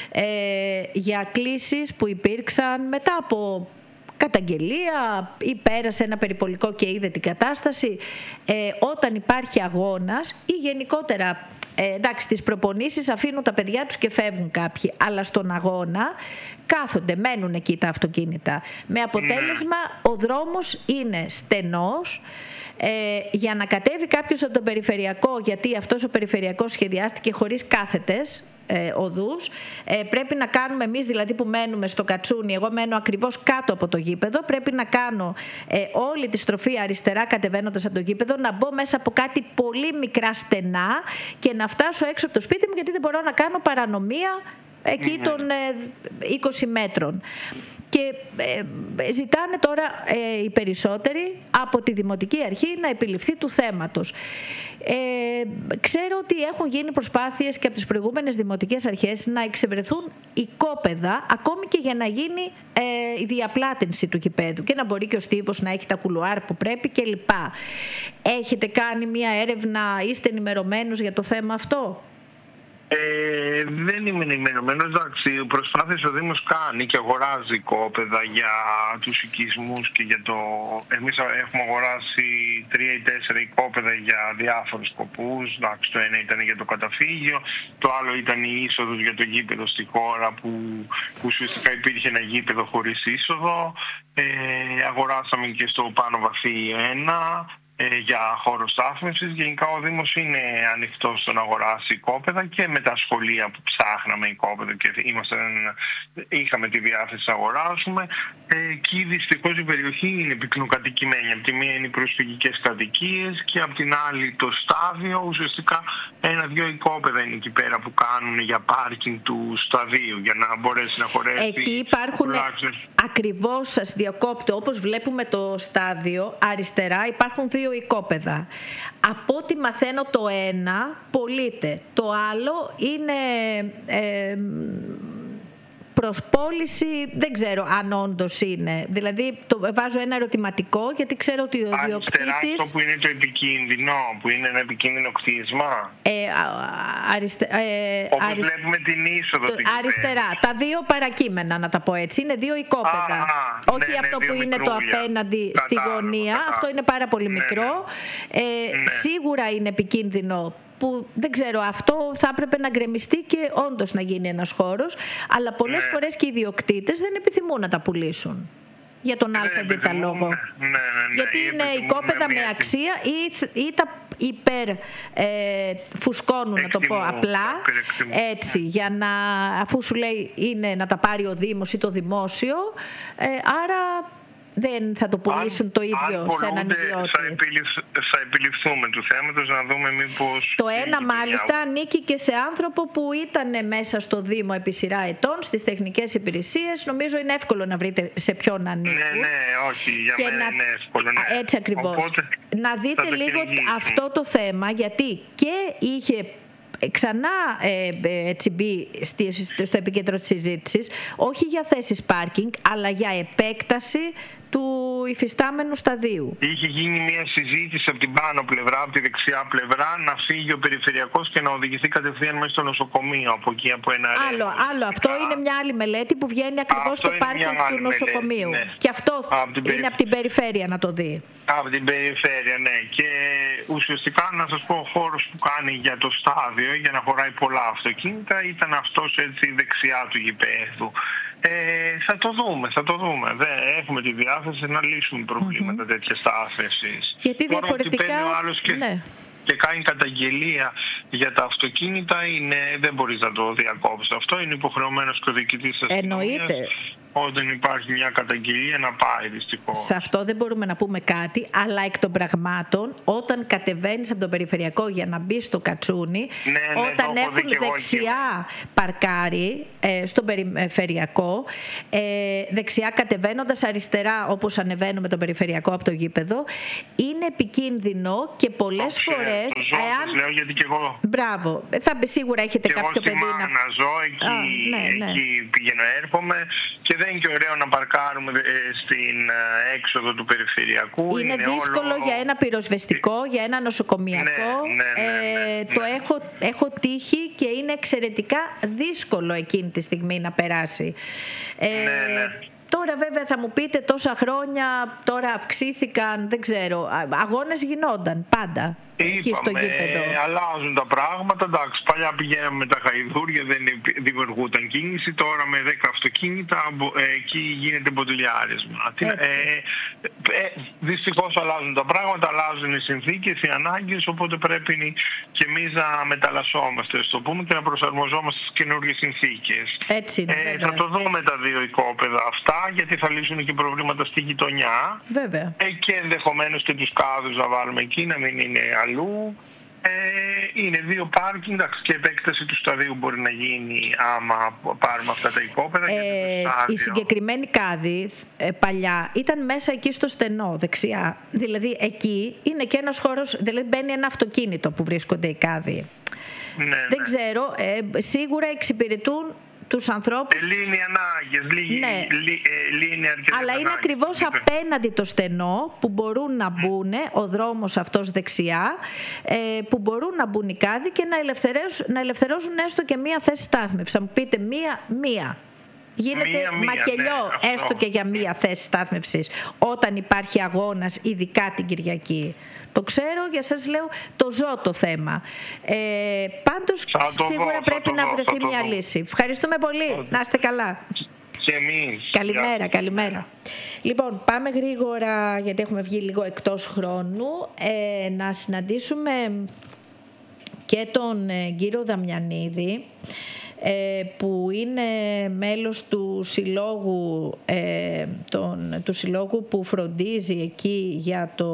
ε, για κλήσεις που υπήρξαν μετά από καταγγελία ή πέρασε ένα περιπολικό και είδε την κατάσταση, ε, όταν υπάρχει αγώνας ή γενικότερα ε, εντάξει, τις προπονήσεις αφήνουν τα παιδιά τους και φεύγουν κάποιοι, αλλά στον αγώνα κάθονται, μένουν εκεί τα αυτοκίνητα, με αποτέλεσμα ο δρόμος είναι στενός. Ε, για να κατέβει κάποιος από τον περιφερειακό, γιατί αυτός ο περιφερειακός σχεδιάστηκε χωρίς κάθετες ε, οδούς, ε, πρέπει να κάνουμε εμείς δηλαδή που μένουμε στο Κατσούνι, εγώ μένω ακριβώς κάτω από το γήπεδο, πρέπει να κάνω ε, όλη τη στροφή αριστερά κατεβαίνοντας από το γήπεδο, να μπω μέσα από κάτι πολύ μικρά στενά και να φτάσω έξω από το σπίτι μου, γιατί δεν μπορώ να κάνω παρανομία εκεί των ε, είκοσι μέτρων. Και ε, ζητάνε τώρα ε, οι περισσότεροι από τη Δημοτική Αρχή να επιληφθεί του θέματος. Ε, ξέρω ότι έχουν γίνει προσπάθειες και από τις προηγούμενες δημοτικές αρχές να εξευρεθούν οικόπεδα, ακόμη και για να γίνει ε, η διαπλάτηνση του γηπέδου και να μπορεί και ο στίβος να έχει τα κουλουάρ που πρέπει κλπ. Έχετε κάνει μια έρευνα, είστε ενημερωμένους για το θέμα αυτό? Ε, δεν είμαι ενημερωμένος, εντάξει, προσπάθειες ο Δήμος κάνει και αγοράζει οικόπεδα για τους οικισμούς και για το... Εμείς έχουμε αγοράσει τρία ή τέσσερα οικόπεδα για διάφορους σκοπούς, εντάξει, το ένα ήταν για το καταφύγιο, το άλλο ήταν η είσοδος για το γήπεδο στη χώρα που, που ουσιαστικά υπήρχε ένα γήπεδο χωρίς είσοδο, ε, αγοράσαμε και στο Πάνω Βαθύ ένα, για χώρο στάθμευσης. Γενικά ο Δήμος είναι ανοιχτός στο να αγοράσει οικόπεδα και με τα σχολεία που ψάχναμε οικόπεδα και ήμασταν, είχαμε τη διάθεση να αγοράσουμε. Εκεί δυστυχώς η περιοχή είναι πυκνοκατοικημένη. Από τη μία είναι οι προσφυγικές κατοικίες και από την άλλη το στάδιο. Ουσιαστικά ένα-δυο οικόπεδα είναι εκεί πέρα που κάνουν για πάρκινγκ του σταδίου για να μπορέσει να χωρέσει. Εκεί υπάρχουν τουλάχιστον... ακριβώς, σας διακόπτω, όπως βλέπουμε το στάδιο αριστερά υπάρχουν δύο οικόπεδα. Από ό,τι μαθαίνω το ένα πωλείται, το άλλο είναι ε, προς πώληση, δεν ξέρω αν όντως είναι. Δηλαδή το βάζω ένα ερωτηματικό, γιατί ξέρω ότι ο ιδιοκτήτης... Αριστερά αυτό που είναι το επικίνδυνο, που είναι ένα επικίνδυνο κτίσμα. Ε, αριστε, ε, Όπως αριστε, βλέπουμε την είσοδο. Το, αριστερά, τα δύο παρακείμενα να τα πω έτσι, είναι δύο οικόπεδα. Α, όχι ναι, αυτό ναι, που είναι μικρούλια. Το απέναντι κατά, στη γωνία, κατά. Αυτό είναι πάρα πολύ ναι, μικρό. Ναι. Ε, ναι. Σίγουρα είναι επικίνδυνο, που δεν ξέρω, αυτό θα έπρεπε να γκρεμιστεί και όντως να γίνει ένας χώρος, αλλά πολλές ναι. φορές και οι ιδιοκτήτες δεν επιθυμούν να τα πουλήσουν για τον ΑΒ λόγο. Ναι, ναι, ναι, γιατί είναι οικόπεδα με αξία ή, ή τα υπερ ε, φουσκώνουν, να το πω απλά, έτσι, για να, αφού σου λέει είναι να τα πάρει ο Δήμος ή το δημόσιο, ε, άρα δεν θα το πουλήσουν αν, το ίδιο σε έναν ιδιώτη. Θα, επιληφ, θα επιληφθούμε του θέματος, να δούμε μήπως... Το ένα μάλιστα ανήκει και σε άνθρωπο που ήταν μέσα στο Δήμο επί σειρά ετών, στις τεχνικές υπηρεσίες. Νομίζω είναι εύκολο να βρείτε σε ποιον ανήκει. Ναι, ναι, όχι, για και μένα να... είναι εύκολο. Ναι. Έτσι ακριβώς. Οπότε, να δείτε λίγο αυτό το θέμα, γιατί και είχε... ξανά ε, έτσι μπει στη, στο επίκεντρο της συζήτησης, όχι για θέσεις πάρκινγκ, αλλά για επέκταση του υφιστάμενου σταδίου. Είχε γίνει μια συζήτηση από την πάνω πλευρά, από τη δεξιά πλευρά, να φύγει ο περιφερειακός και να οδηγηθεί κατευθείαν μέσα στο νοσοκομείο από εκεί, από ένα άλλο, άλλο. Αυτό είναι μια άλλη μελέτη που βγαίνει ακριβώς στο πάρκινγκ του νοσοκομείου. Μελέτη, ναι. Και αυτό από είναι περι... από την περιφέρεια να το δει. Από την περιφέρεια, ναι. Και ουσιαστικά να σας πω, ο χώρος που κάνει για το στάδιο, για να χωράει πολλά αυτοκίνητα, ήταν αυτός έτσι δεξιά του γηπέδου. Ε, θα το δούμε, θα το δούμε. Δεν έχουμε τη διάθεση να λύσουμε προβλήματα mm-hmm. τέτοιες στάθμευσης. Γιατί διαφορετικά... Τώρα, ο άλλος και... ναι. και κάνει καταγγελία Για τα αυτοκίνητα είναι, δεν μπορείς να το διακόψεις αυτό, είναι υποχρεωμένος και ο διοικητής της αστυνομίας όταν υπάρχει μια καταγγελία να πάει δυστυχώς. Σε αυτό δεν μπορούμε να πούμε κάτι, αλλά εκ των πραγμάτων όταν κατεβαίνεις από τον περιφερειακό για να μπει στο Κατσούνι, ναι, ναι, όταν έχουν δεξιά παρκάρι ε, στον περιφερειακό, ε, δεξιά κατεβαίνοντας, αριστερά όπως ανεβαίνουμε τον περιφερειακό από το γήπεδο, είναι επικίνδυνο και πολλές το φορές... Το ζω, εάν... λέω γιατί και εγώ. Μπράβο, θα, σίγουρα έχετε και κάποιο παιδί να... να ζω, εκεί, Α, ναι, ναι. εκεί πηγαίνω έρχομαι και δεν είναι και ωραίο να παρκάρουμε στην έξοδο του περιφερειακού. Είναι, είναι δύσκολο όλο... για ένα πυροσβεστικό, για ένα νοσοκομιακό. Ναι, ναι, ναι, ναι, ναι. Ε, το έχω, έχω τύχει και είναι εξαιρετικά δύσκολο εκείνη τη στιγμή να περάσει. Ε, ναι, ναι. Τώρα βέβαια θα μου πείτε τόσα χρόνια, τώρα αυξήθηκαν, δεν ξέρω, αγώνες γινόνταν πάντα. Είπαμε, αλλάζουν τα πράγματα. Εντάξει, παλιά πηγαίναμε με τα χαϊδούρια, δεν δημιουργούταν κίνηση. Τώρα με δέκα αυτοκίνητα εκεί γίνεται μποτιλιάρισμα. Ε, ε, δυστυχώς αλλάζουν τα πράγματα, αλλάζουν οι συνθήκες, οι ανάγκες, οπότε πρέπει και εμείς να μεταλλασσόμαστε, στο πούμε, και να προσαρμοζόμαστε στις καινούργιες συνθήκες. Έτσι, ε, θα το δούμε τα δύο οικόπεδα αυτά, γιατί θα λύσουν και προβλήματα στη γειτονιά. Βέβαια. Ε, και ενδεχομένως και τους κάδους να βάλουμε εκεί, να μην είναι αλλού. Ε, είναι δύο πάρκινγκ και η επέκταση του σταδίου μπορεί να γίνει άμα πάρουμε αυτά τα οικόπεδα. Ε, η συγκεκριμένη κάδη ε, παλιά ήταν μέσα εκεί στο στενό δεξιά. Δηλαδή εκεί είναι και ένας χώρος, δηλαδή μπαίνει ένα αυτοκίνητο που βρίσκονται οι κάδοι. Ναι, δεν ναι. ξέρω, ε, σίγουρα εξυπηρετούν τους ανθρώπους. Ε, λύνει ανάγκες, λύνει, ναι. λύ, ε, λύνει αρκετές αλλά είναι ανάγκες. ακριβώς απέναντι το στενό που μπορούν να μπουν, ο δρόμος αυτός δεξιά, ε, που μπορούν να μπουν οι κάδοι και να ελευθερώσουν, να ελευθερώσουν έστω και μία θέση στάθμευσης. Θα μου πείτε μία, μία. Γίνεται μία, μία, μακελιό ναι, έστω και για μία θέση στάθμευσης όταν υπάρχει αγώνας, ειδικά την Κυριακή. Το ξέρω, για σας λέω, το ζω το θέμα. Ε, πάντως σίγουρα δω, πρέπει να δω, βρεθεί μια δω. λύση. Ευχαριστούμε πολύ. Να είστε καλά. Και εμείς. Καλημέρα, Για... καλημέρα. Λοιπόν, πάμε γρήγορα, γιατί έχουμε βγει λίγο εκτός χρόνου, ε, να συναντήσουμε και τον ε, κύριο Δαμιανίδη, που είναι μέλος του συλλόγου, ε, τον, του συλλόγου που φροντίζει εκεί για το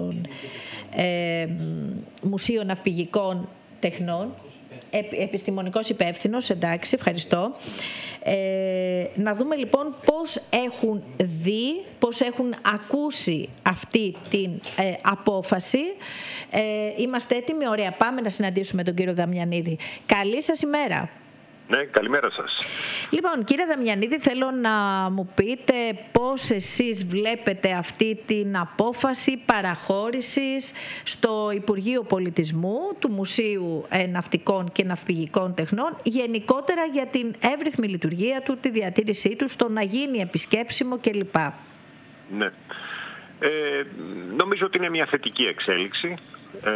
ε, Μουσείο Ναυπηγικών Τεχνών, επιστημονικός υπεύθυνος, εντάξει, ευχαριστώ. Ε, να δούμε λοιπόν πώς έχουν δει, πώς έχουν ακούσει αυτή την ε, απόφαση. Ε, είμαστε έτοιμοι, ωραία, πάμε να συναντήσουμε τον κύριο Δαμιανίδη. Καλή σας ημέρα. Ναι, καλημέρα σας. Λοιπόν, κύριε Δαμιανίδη, θέλω να μου πείτε πώς εσείς βλέπετε αυτή την απόφαση παραχώρησης στο Υπουργείο Πολιτισμού του Μουσείου Ναυτικών και Ναυπηγικών Τεχνών, γενικότερα για την εύρυθμη λειτουργία του, τη διατήρησή του, στο να γίνει επισκέψιμο κλπ. Ναι. Ε, νομίζω ότι είναι μια θετική εξέλιξη. Ε,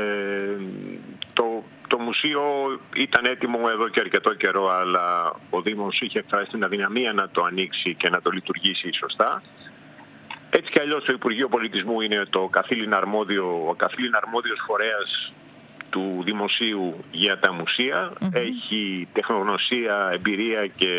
το, το μουσείο ήταν έτοιμο εδώ και αρκετό καιρό, αλλά ο Δήμος είχε εκφράσει την αδυναμία να το ανοίξει και να το λειτουργήσει σωστά. Έτσι κι αλλιώς το Υπουργείο Πολιτισμού είναι το καθήλυνα αρμόδιο, ο καθήλυνα αρμόδιος φορέας του Δημοσίου για τα μουσεία. Mm-hmm. Έχει τεχνογνωσία, εμπειρία και,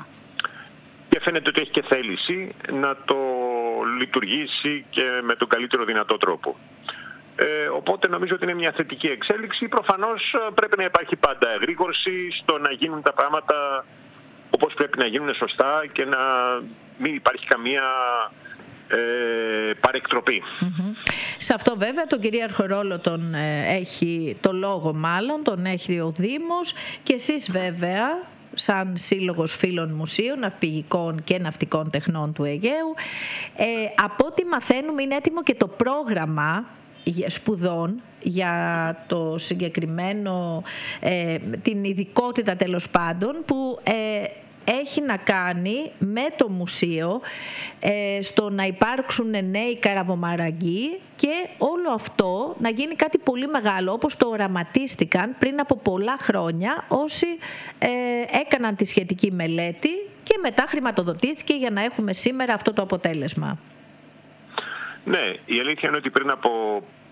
και φαίνεται ότι έχει και θέληση να το λειτουργήσει και με τον καλύτερο δυνατό τρόπο. Ε, οπότε νομίζω ότι είναι μια θετική εξέλιξη. Προφανώς πρέπει να υπάρχει πάντα εγρήγορση στο να γίνουν τα πράγματα όπως πρέπει να γίνουν σωστά και να μην υπάρχει καμία ε, παρεκτροπή. Mm-hmm. Σε αυτό βέβαια τον κυρίαρχο ρόλο τον ε, έχει, το λόγο μάλλον, τον έχει ο Δήμος και εσείς βέβαια σαν Σύλλογος Φίλων Μουσείων, Ναυπηγικών και Ναυτικών Τεχνών του Αιγαίου. Ε, από ό,τι μαθαίνουμε είναι έτοιμο και το πρόγραμμα σπουδών για το συγκεκριμένο, ε, την ειδικότητα τέλος πάντων που ε, έχει να κάνει με το μουσείο, ε, στο να υπάρξουν νέοι καραβομαραγκοί και όλο αυτό να γίνει κάτι πολύ μεγάλο, όπως το οραματίστηκαν πριν από πολλά χρόνια όσοι ε, έκαναν τη σχετική μελέτη και μετά χρηματοδοτήθηκε για να έχουμε σήμερα αυτό το αποτέλεσμα. Ναι, η αλήθεια είναι ότι πριν από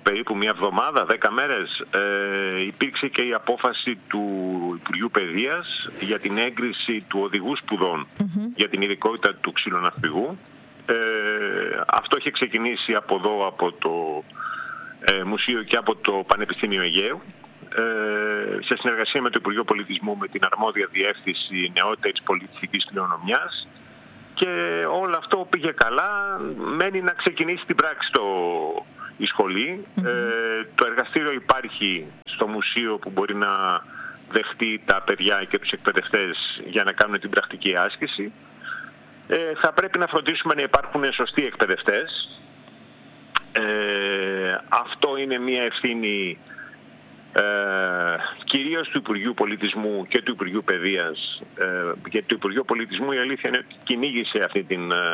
περίπου μια εβδομάδα, δέκα μέρες, ε, υπήρξε και η απόφαση του Υπουργείου Παιδείας για την έγκριση του οδηγού σπουδών mm-hmm. για την ειδικότητα του ξυλοναυπηγού. Ε, αυτό είχε ξεκινήσει από εδώ, από το ε, Μουσείο και από το Πανεπιστήμιο Αιγαίου, ε, σε συνεργασία με το Υπουργείο Πολιτισμού, με την αρμόδια διεύθυνση νεότητα της πολιτιστικής κληρονομιάς, και όλο αυτό πήγε καλά. Μένει να ξεκινήσει την πράξη το, η σχολή. Mm-hmm. Ε, το εργαστήριο υπάρχει στο μουσείο που μπορεί να δεχτεί τα παιδιά και τους εκπαιδευτές για να κάνουν την πρακτική άσκηση. Ε, θα πρέπει να φροντίσουμε να υπάρχουν σωστοί εκπαιδευτές. Ε, αυτό είναι μια ευθύνη ε, κυρίως του Υπουργείου Πολιτισμού και του Υπουργείου Παιδείας. Ε, γιατί το Υπουργείο Πολιτισμού, η αλήθεια είναι ότι κυνήγησε αυτή την, ε,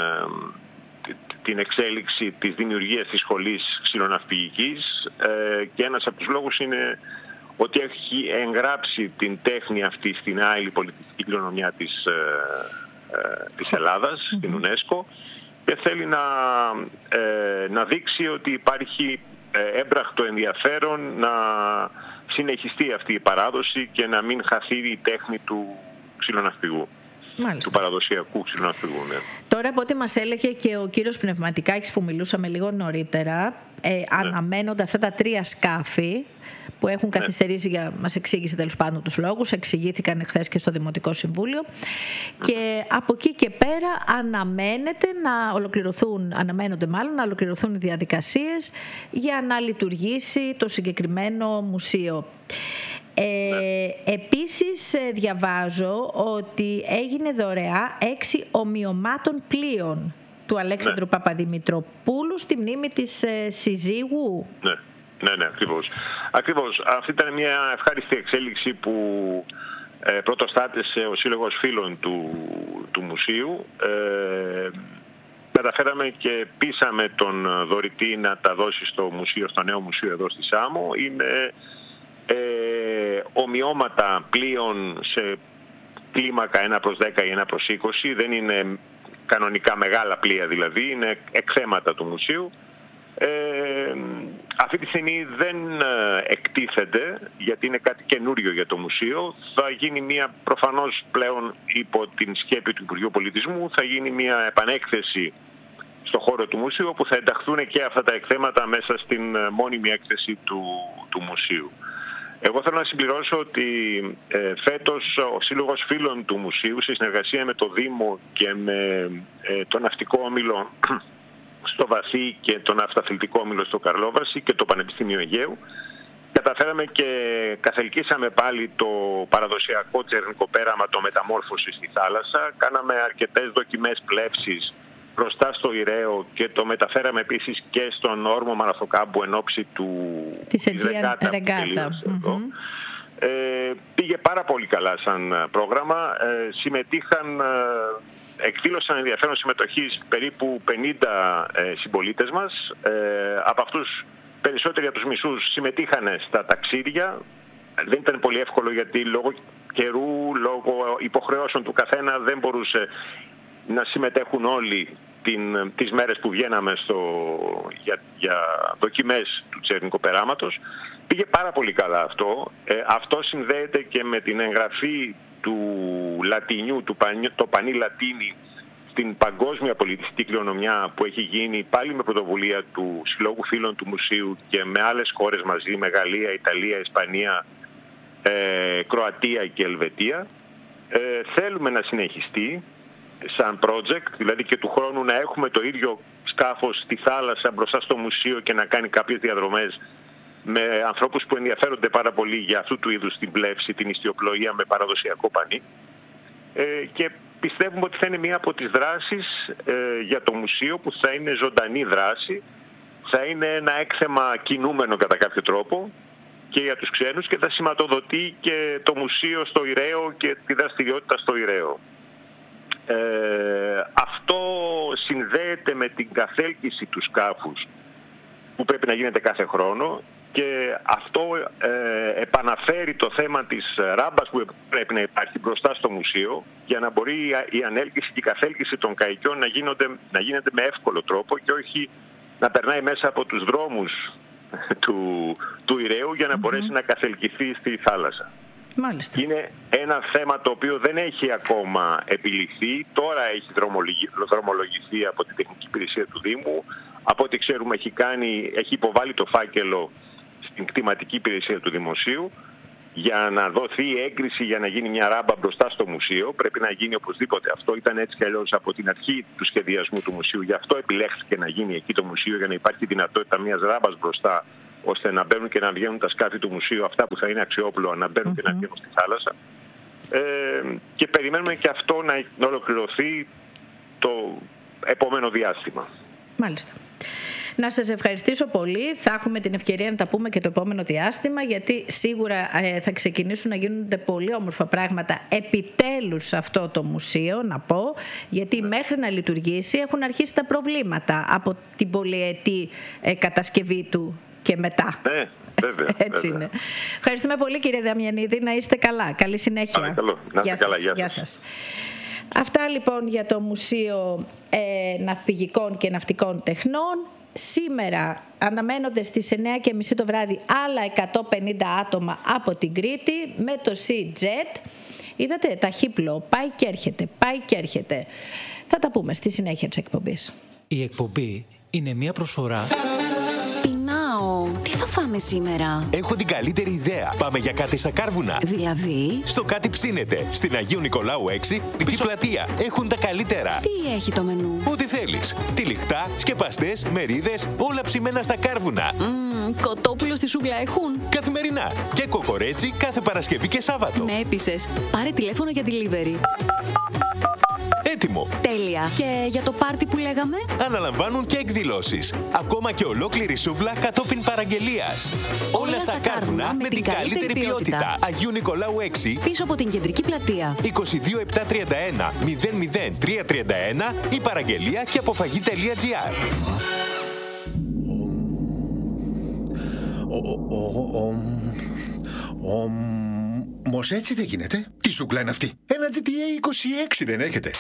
την εξέλιξη της δημιουργίας της σχολής ξυλοναυπηγικής, ε, και ένας από τους λόγους είναι ότι έχει εγγράψει την τέχνη αυτή στην άειλη πολιτιστική κληρονομιά της ε, της Ελλάδας, mm-hmm. στην UNESCO, και θέλει να, ε, να δείξει ότι υπάρχει ε, έμπρακτο ενδιαφέρον να συνεχιστεί αυτή η παράδοση και να μην χαθεί η τέχνη του ξυλοναυπηγού. Μάλιστα. Του παραδοσιακού ξυλοναυπηγού. Ναι. Τώρα, από ό,τι μας έλεγε και ο κύριος Πνευματικάκης που μιλούσαμε λίγο νωρίτερα, ε, ναι. αναμένονται αυτά τα τρία σκάφη που έχουν καθυστερήσει, ναι. για, μας εξήγησε τέλος πάντων τους λόγους, εξηγήθηκαν εχθές και στο Δημοτικό Συμβούλιο, mm. και από εκεί και πέρα αναμένεται να ολοκληρωθούν, αναμένονται μάλλον να ολοκληρωθούν οι διαδικασίες για να λειτουργήσει το συγκεκριμένο μουσείο. Ε, ναι. Επίσης διαβάζω ότι έγινε δωρεά έξι ομοιωμάτων πλοίων του Αλέξανδρου, ναι. Παπαδημητροπούλου στη μνήμη της ε, συζύγου. Ναι. Ναι, ναι, ακριβώς. Ακριβώς. Αυτή ήταν μια ευχάριστη εξέλιξη που ε, πρωτοστάτησε ο Σύλλογος Φίλων του, του Μουσείου. Ε, καταφέραμε και πείσαμε τον δωρητή να τα δώσει στο μουσείο, στο νέο μουσείο εδώ στη Σάμο. Είναι ε, ομοιώματα πλοίων σε κλίμακα ένα προς δέκα ή ένα προς είκοσι. Δεν είναι κανονικά μεγάλα πλοία δηλαδή, είναι εκθέματα του μουσείου. Ε, αυτή τη στιγμή δεν εκτίθενται, γιατί είναι κάτι καινούριο για το μουσείο. Θα γίνει μια, προφανώς πλέον υπό την σκέπη του Υπουργείου Πολιτισμού, θα γίνει μια επανέκθεση στο χώρο του μουσείου, όπου θα ενταχθούν και αυτά τα εκθέματα μέσα στην μόνιμη έκθεση του, του μουσείου. Εγώ θέλω να συμπληρώσω ότι ε, φέτος ο Σύλλογος Φίλων του Μουσείου, σε συνεργασία με το Δήμο και με ε, το Ναυτικό Όμιλο στο Βαθύ και τον Αυταθλητικό Όμιλο στο Καρλόβαση και το Πανεπιστήμιο Αιγαίου, καταφέραμε και καθελκύσαμε πάλι το παραδοσιακό τσερνικό πέραμα, το μεταμόρφωση στη θάλασσα. Κάναμε αρκετές δοκιμές πλεύσης μπροστά στο Ηραίο και το μεταφέραμε επίσης και στον όρμο Μαραθοκάμπου εν ώψη του της Ρεγκάτα που τελείωσε εδώ. Mm-hmm. Ε, πήγε πάρα πολύ καλά σαν πρόγραμμα. Ε, συμμετείχαν... Ε, εκδήλωσαν ενδιαφέρον συμμετοχής περίπου πενήντα ε, συμπολίτες μας. Ε, από αυτούς περισσότεροι από τους μισούς συμμετείχαν στα ταξίδια. Δεν ήταν πολύ εύκολο, γιατί λόγω καιρού, λόγω υποχρεώσεων του καθένα δεν μπορούσε να συμμετέχουν όλοι την, τις μέρες που βγαίναμε στο, για, για δοκιμές του τσερνικού περάματος. Πήγε πάρα πολύ καλά αυτό. Ε, αυτό συνδέεται και με την εγγραφή του Λατινιού, του το Πανί Λατίνι, στην παγκόσμια πολιτιστική κληρονομιά που έχει γίνει πάλι με πρωτοβουλία του Συλλόγου Φίλων του Μουσείου και με άλλες χώρες μαζί, με Γαλλία, Ιταλία, Ισπανία, ε, Κροατία και Ελβετία. Ε, θέλουμε να συνεχιστεί σαν project, δηλαδή και του χρόνου να έχουμε το ίδιο σκάφος στη θάλασσα μπροστά στο μουσείο και να κάνει κάποιες διαδρομές με ανθρώπους που ενδιαφέρονται πάρα πολύ για αυτού του είδους την πλεύση, την ιστιοπλοεία με παραδοσιακό πανί. Ε, και πιστεύουμε ότι θα είναι μία από τις δράσεις ε, για το μουσείο που θα είναι ζωντανή δράση, θα είναι ένα έκθεμα κινούμενο κατά κάποιο τρόπο και για τους ξένους, και θα σηματοδοτεί και το μουσείο στο Ηραίο και τη δραστηριότητα στο Ηραίο. Ε, αυτό συνδέεται με την καθέλκυση του σκάφους που πρέπει να γίνεται κάθε χρόνο, και αυτό ε, επαναφέρει το θέμα της ράμπας που πρέπει να υπάρχει μπροστά στο μουσείο, για να μπορεί η ανέλκυση και η καθέλκυση των καϊκιών να, γίνονται, να γίνεται με εύκολο τρόπο και όχι να περνάει μέσα από τους δρόμους του, του ηρέου για να mm-hmm. μπορέσει να καθελκυθεί στη θάλασσα. Μάλιστα. Είναι ένα θέμα το οποίο δεν έχει ακόμα επιληθεί. Τώρα έχει δρομολογηθεί από την Τεχνική Υπηρεσία του Δήμου. Από ό,τι ξέρουμε έχει, κάνει, έχει υποβάλει το φάκελο στην Κτηματική Υπηρεσία του Δημοσίου για να δοθεί έγκριση για να γίνει μια ράμπα μπροστά στο μουσείο. Πρέπει να γίνει οπωσδήποτε αυτό. Ήταν έτσι κι αλλιώς από την αρχή του σχεδιασμού του μουσείου. Γι' αυτό επιλέχθηκε να γίνει εκεί το μουσείο, για να υπάρχει δυνατότητα μιας ράμπας μπροστά, ώστε να μπαίνουν και να βγαίνουν τα σκάφη του μουσείου, αυτά που θα είναι αξιόπλοα, να μπαίνουν mm-hmm. και να βγαίνουν στη θάλασσα. Ε, και περιμένουμε και αυτό να ολοκληρωθεί το επόμενο διάστημα. Μάλιστα. Να σας ευχαριστήσω πολύ. Θα έχουμε την ευκαιρία να τα πούμε και το επόμενο διάστημα, γιατί σίγουρα ε, θα ξεκινήσουν να γίνονται πολύ όμορφα πράγματα επιτέλους σε αυτό το μουσείο, να πω, γιατί μέχρι να λειτουργήσει έχουν αρχίσει τα προβλήματα από την πολυετή ε, κατασκευή του και μετά. Ναι, βέβαια. Έτσι βέβαια. είναι. Ευχαριστούμε πολύ, κύριε Δαμιανίδη. Να είστε καλά. Καλή συνέχεια. Άρα, καλό. Να είστε καλά. Γεια, γεια σας. Αυτά λοιπόν για το Μουσείο ε, Ναυπηγικών και Ναυτικών Τεχνών. Σήμερα αναμένονται στις εννιά και μισή το βράδυ άλλα εκατόν πενήντα άτομα από την Κρήτη με το Sea-Jet. Είδατε, ταχύπλο, πάει και έρχεται, πάει και έρχεται. Θα τα πούμε στη συνέχεια της εκπομπής. Η εκπομπή είναι μια προσφορά... Τι θα φάμε σήμερα? Έχω την καλύτερη ιδέα. Πάμε για κάτι στα Κάρβουνα. Δηλαδή? Στο Κάτι Ψήνεται. Στην Αγίου Νικολάου έξι, πίσω πλατεία. Έχουν τα καλύτερα. Τι έχει το μενού? Ό,τι θέλεις. Τυλιχτά, σκεπαστές, μερίδες, όλα ψημένα στα Κάρβουνα. Mm, κοτόπουλο στη σούβλα έχουν? Καθημερινά. Και κοκορέτσι κάθε Παρασκευή και Σάββατο. Με έπεισες. Πάρε τηλέφωνο για delivery. Έτοιμο. Τέλεια. Και για το πάρτι που λέγαμε? Αναλαμβάνουν και εκδηλώσεις. Ακόμα και ολόκληρη σούβλα κατόπιν παραγγελίας. Όλα, Όλα στα Κάρβουνα με την καλύτερη ποιότητα. ποιότητα. Αγίου Νικολάου έξι. Πίσω από την κεντρική πλατεία. είκοσι δύο επτακόσια τριάντα ένα μηδέν μηδέν τριακόσια τριάντα ένα ή παραγγελία και αποφαγή.gr. Όμως έτσι δεν γίνεται. Τι σούγκλα είναι αυτή? Ένα τζι τι έι είκοσι έξι δεν έχετε?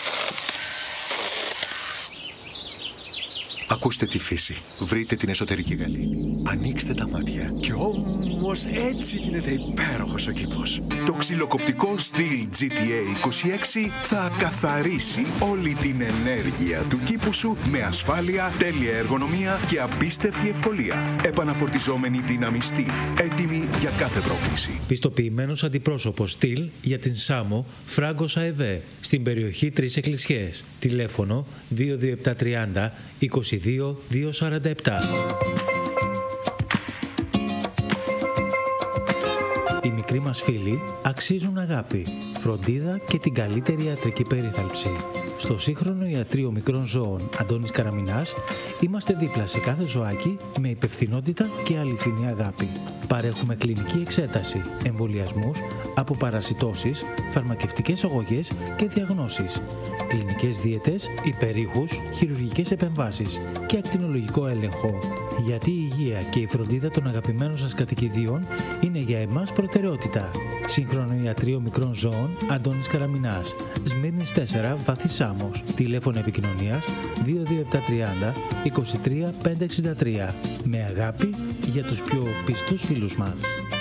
Ακούστε τη φύση. Βρείτε την εσωτερική γαλήνη. Ανοίξτε τα μάτια. Και όμως έτσι γίνεται υπέροχος ο κήπος. Το ξυλοκοπτικό Stihl τζι τι έι είκοσι έξι θα καθαρίσει όλη την ενέργεια του κήπου σου με ασφάλεια, τέλεια εργονομία και απίστευτη ευκολία. Επαναφορτιζόμενη δύναμη Stihl. Έτοιμη για κάθε πρόκληση. Πιστοποιημένος αντιπρόσωπος Stihl για την Σάμο Φράγκος ΑΕΒ στην περιοχή Τρεις Εκκλησιές. Τηλέφωνο δύο δύο επτά τριάντα είκοσι δύο διακόσια σαράντα επτά. Οι μικροί μας φίλοι αξίζουν αγάπη, φροντίδα και την καλύτερη ιατρική περίθαλψη. Στο σύγχρονο ιατρείο μικρών ζώων Αντώνης Καραμινάς είμαστε δίπλα σε κάθε ζωάκι με υπευθυνότητα και αληθινή αγάπη. Παρέχουμε κλινική εξέταση, εμβολιασμούς, αποπαρασιτώσεις, φαρμακευτικές αγωγές και διαγνώσεις, κλινικές δίαιτες, υπερήχους, χειρουργικές επεμβάσεις και ακτινολογικό έλεγχο. Γιατί η υγεία και η φροντίδα των αγαπημένων σας κατοικιδίων είναι για εμάς προτεραιότητα. Σύγχρονο ιατρείο μικρών ζώων Αντώνης Καραμινάς, Σμύρνης τέσσερα, Βάθη Σάμος. Τηλέφωνο επικοινωνίας δύο δύο επτά τριάντα είκοσι τρία πεντακόσια εξήντα τρία. Με αγάπη για τους πιο πιστούς φίλους μας.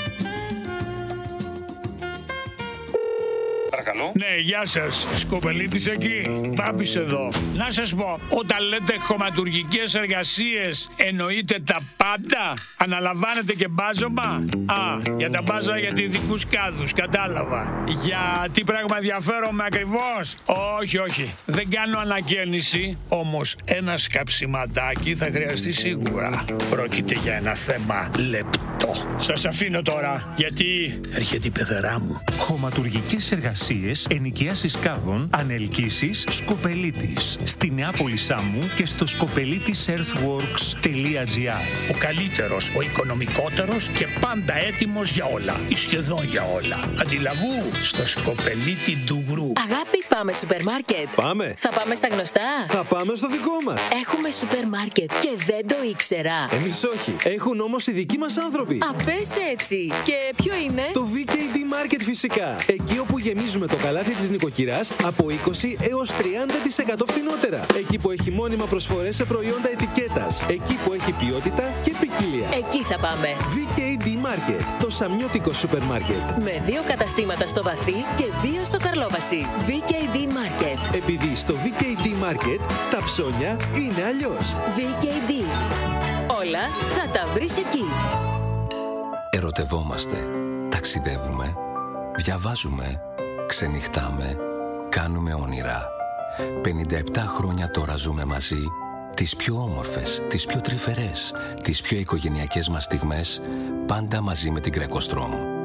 Παρακαλώ. Ναι, γεια σας. Σκοπελίτης εκεί. Μπάμπης εδώ. Να σας πω, όταν λέτε χωματουργικές εργασίες, εννοείτε τα πάντα? Αναλαμβάνετε και μπάζωμα? Α, για τα μπάζα για ειδικούς κάδους, κατάλαβα. Για τι πράγμα ενδιαφέρομαι ακριβώς? Όχι, όχι. Δεν κάνω ανακαίνιση, όμως ένα σκαψιματάκι θα χρειαστεί σίγουρα. Πρόκειται για ένα θέμα λεπτό. Σας αφήνω τώρα, γιατί έρχεται η πεθερά μου. Χωματουργικές εργασίες, ενοικίασης κάδων, ανελκύσεις, Σκοπελίτης. Στη Νεάπολη Σάμου και στο σκοπελίτης earthworks τελεία τζι άρ. Ο καλύτερος, ο οικονομικότερος και πάντα έτοιμος για όλα. Ή σχεδόν για όλα. Αντιλαβού στο Σκοπελίτη Ντουγρού. Αγάπη, πάμε σούπερ μάρκετ. Πάμε. Θα πάμε στα γνωστά. Θα πάμε στο δικό μας. Έχουμε σούπερ μάρκετ και δεν το ήξερα. Εμείς όχι. Έχουν όμως οι δικοί μας άνθρωποι. Ευρώπης. Α, πες έτσι. Και ποιο είναι? Το βι κέι ντι Market φυσικά. Εκεί όπου γεμίζουμε το καλάθι της νοικοκυράς από είκοσι έως τριάντα τοις εκατό φθηνότερα. Εκεί που έχει μόνιμα προσφορές σε προϊόντα ετικέτας. Εκεί που έχει ποιότητα και ποικιλία. Εκεί θα πάμε. βι κέι ντι Market, το σαμιώτικο σούπερ μάρκετ. Με δύο καταστήματα στο Βαθύ και δύο στο Καρλόβαση. βι κέι ντι Market. Επειδή στο βι κέι ντι Market τα ψώνια είναι αλλιώς. βι κέι ντι. Όλα θα τα βρεις εκεί. Ερωτευόμαστε, ταξιδεύουμε, διαβάζουμε, ξενυχτάμε, κάνουμε όνειρα. πενήντα επτά χρόνια τώρα ζούμε μαζί τις πιο όμορφες, τις πιο τρυφερές, τις πιο οικογενειακές μας στιγμές, πάντα μαζί με την Greco Strom.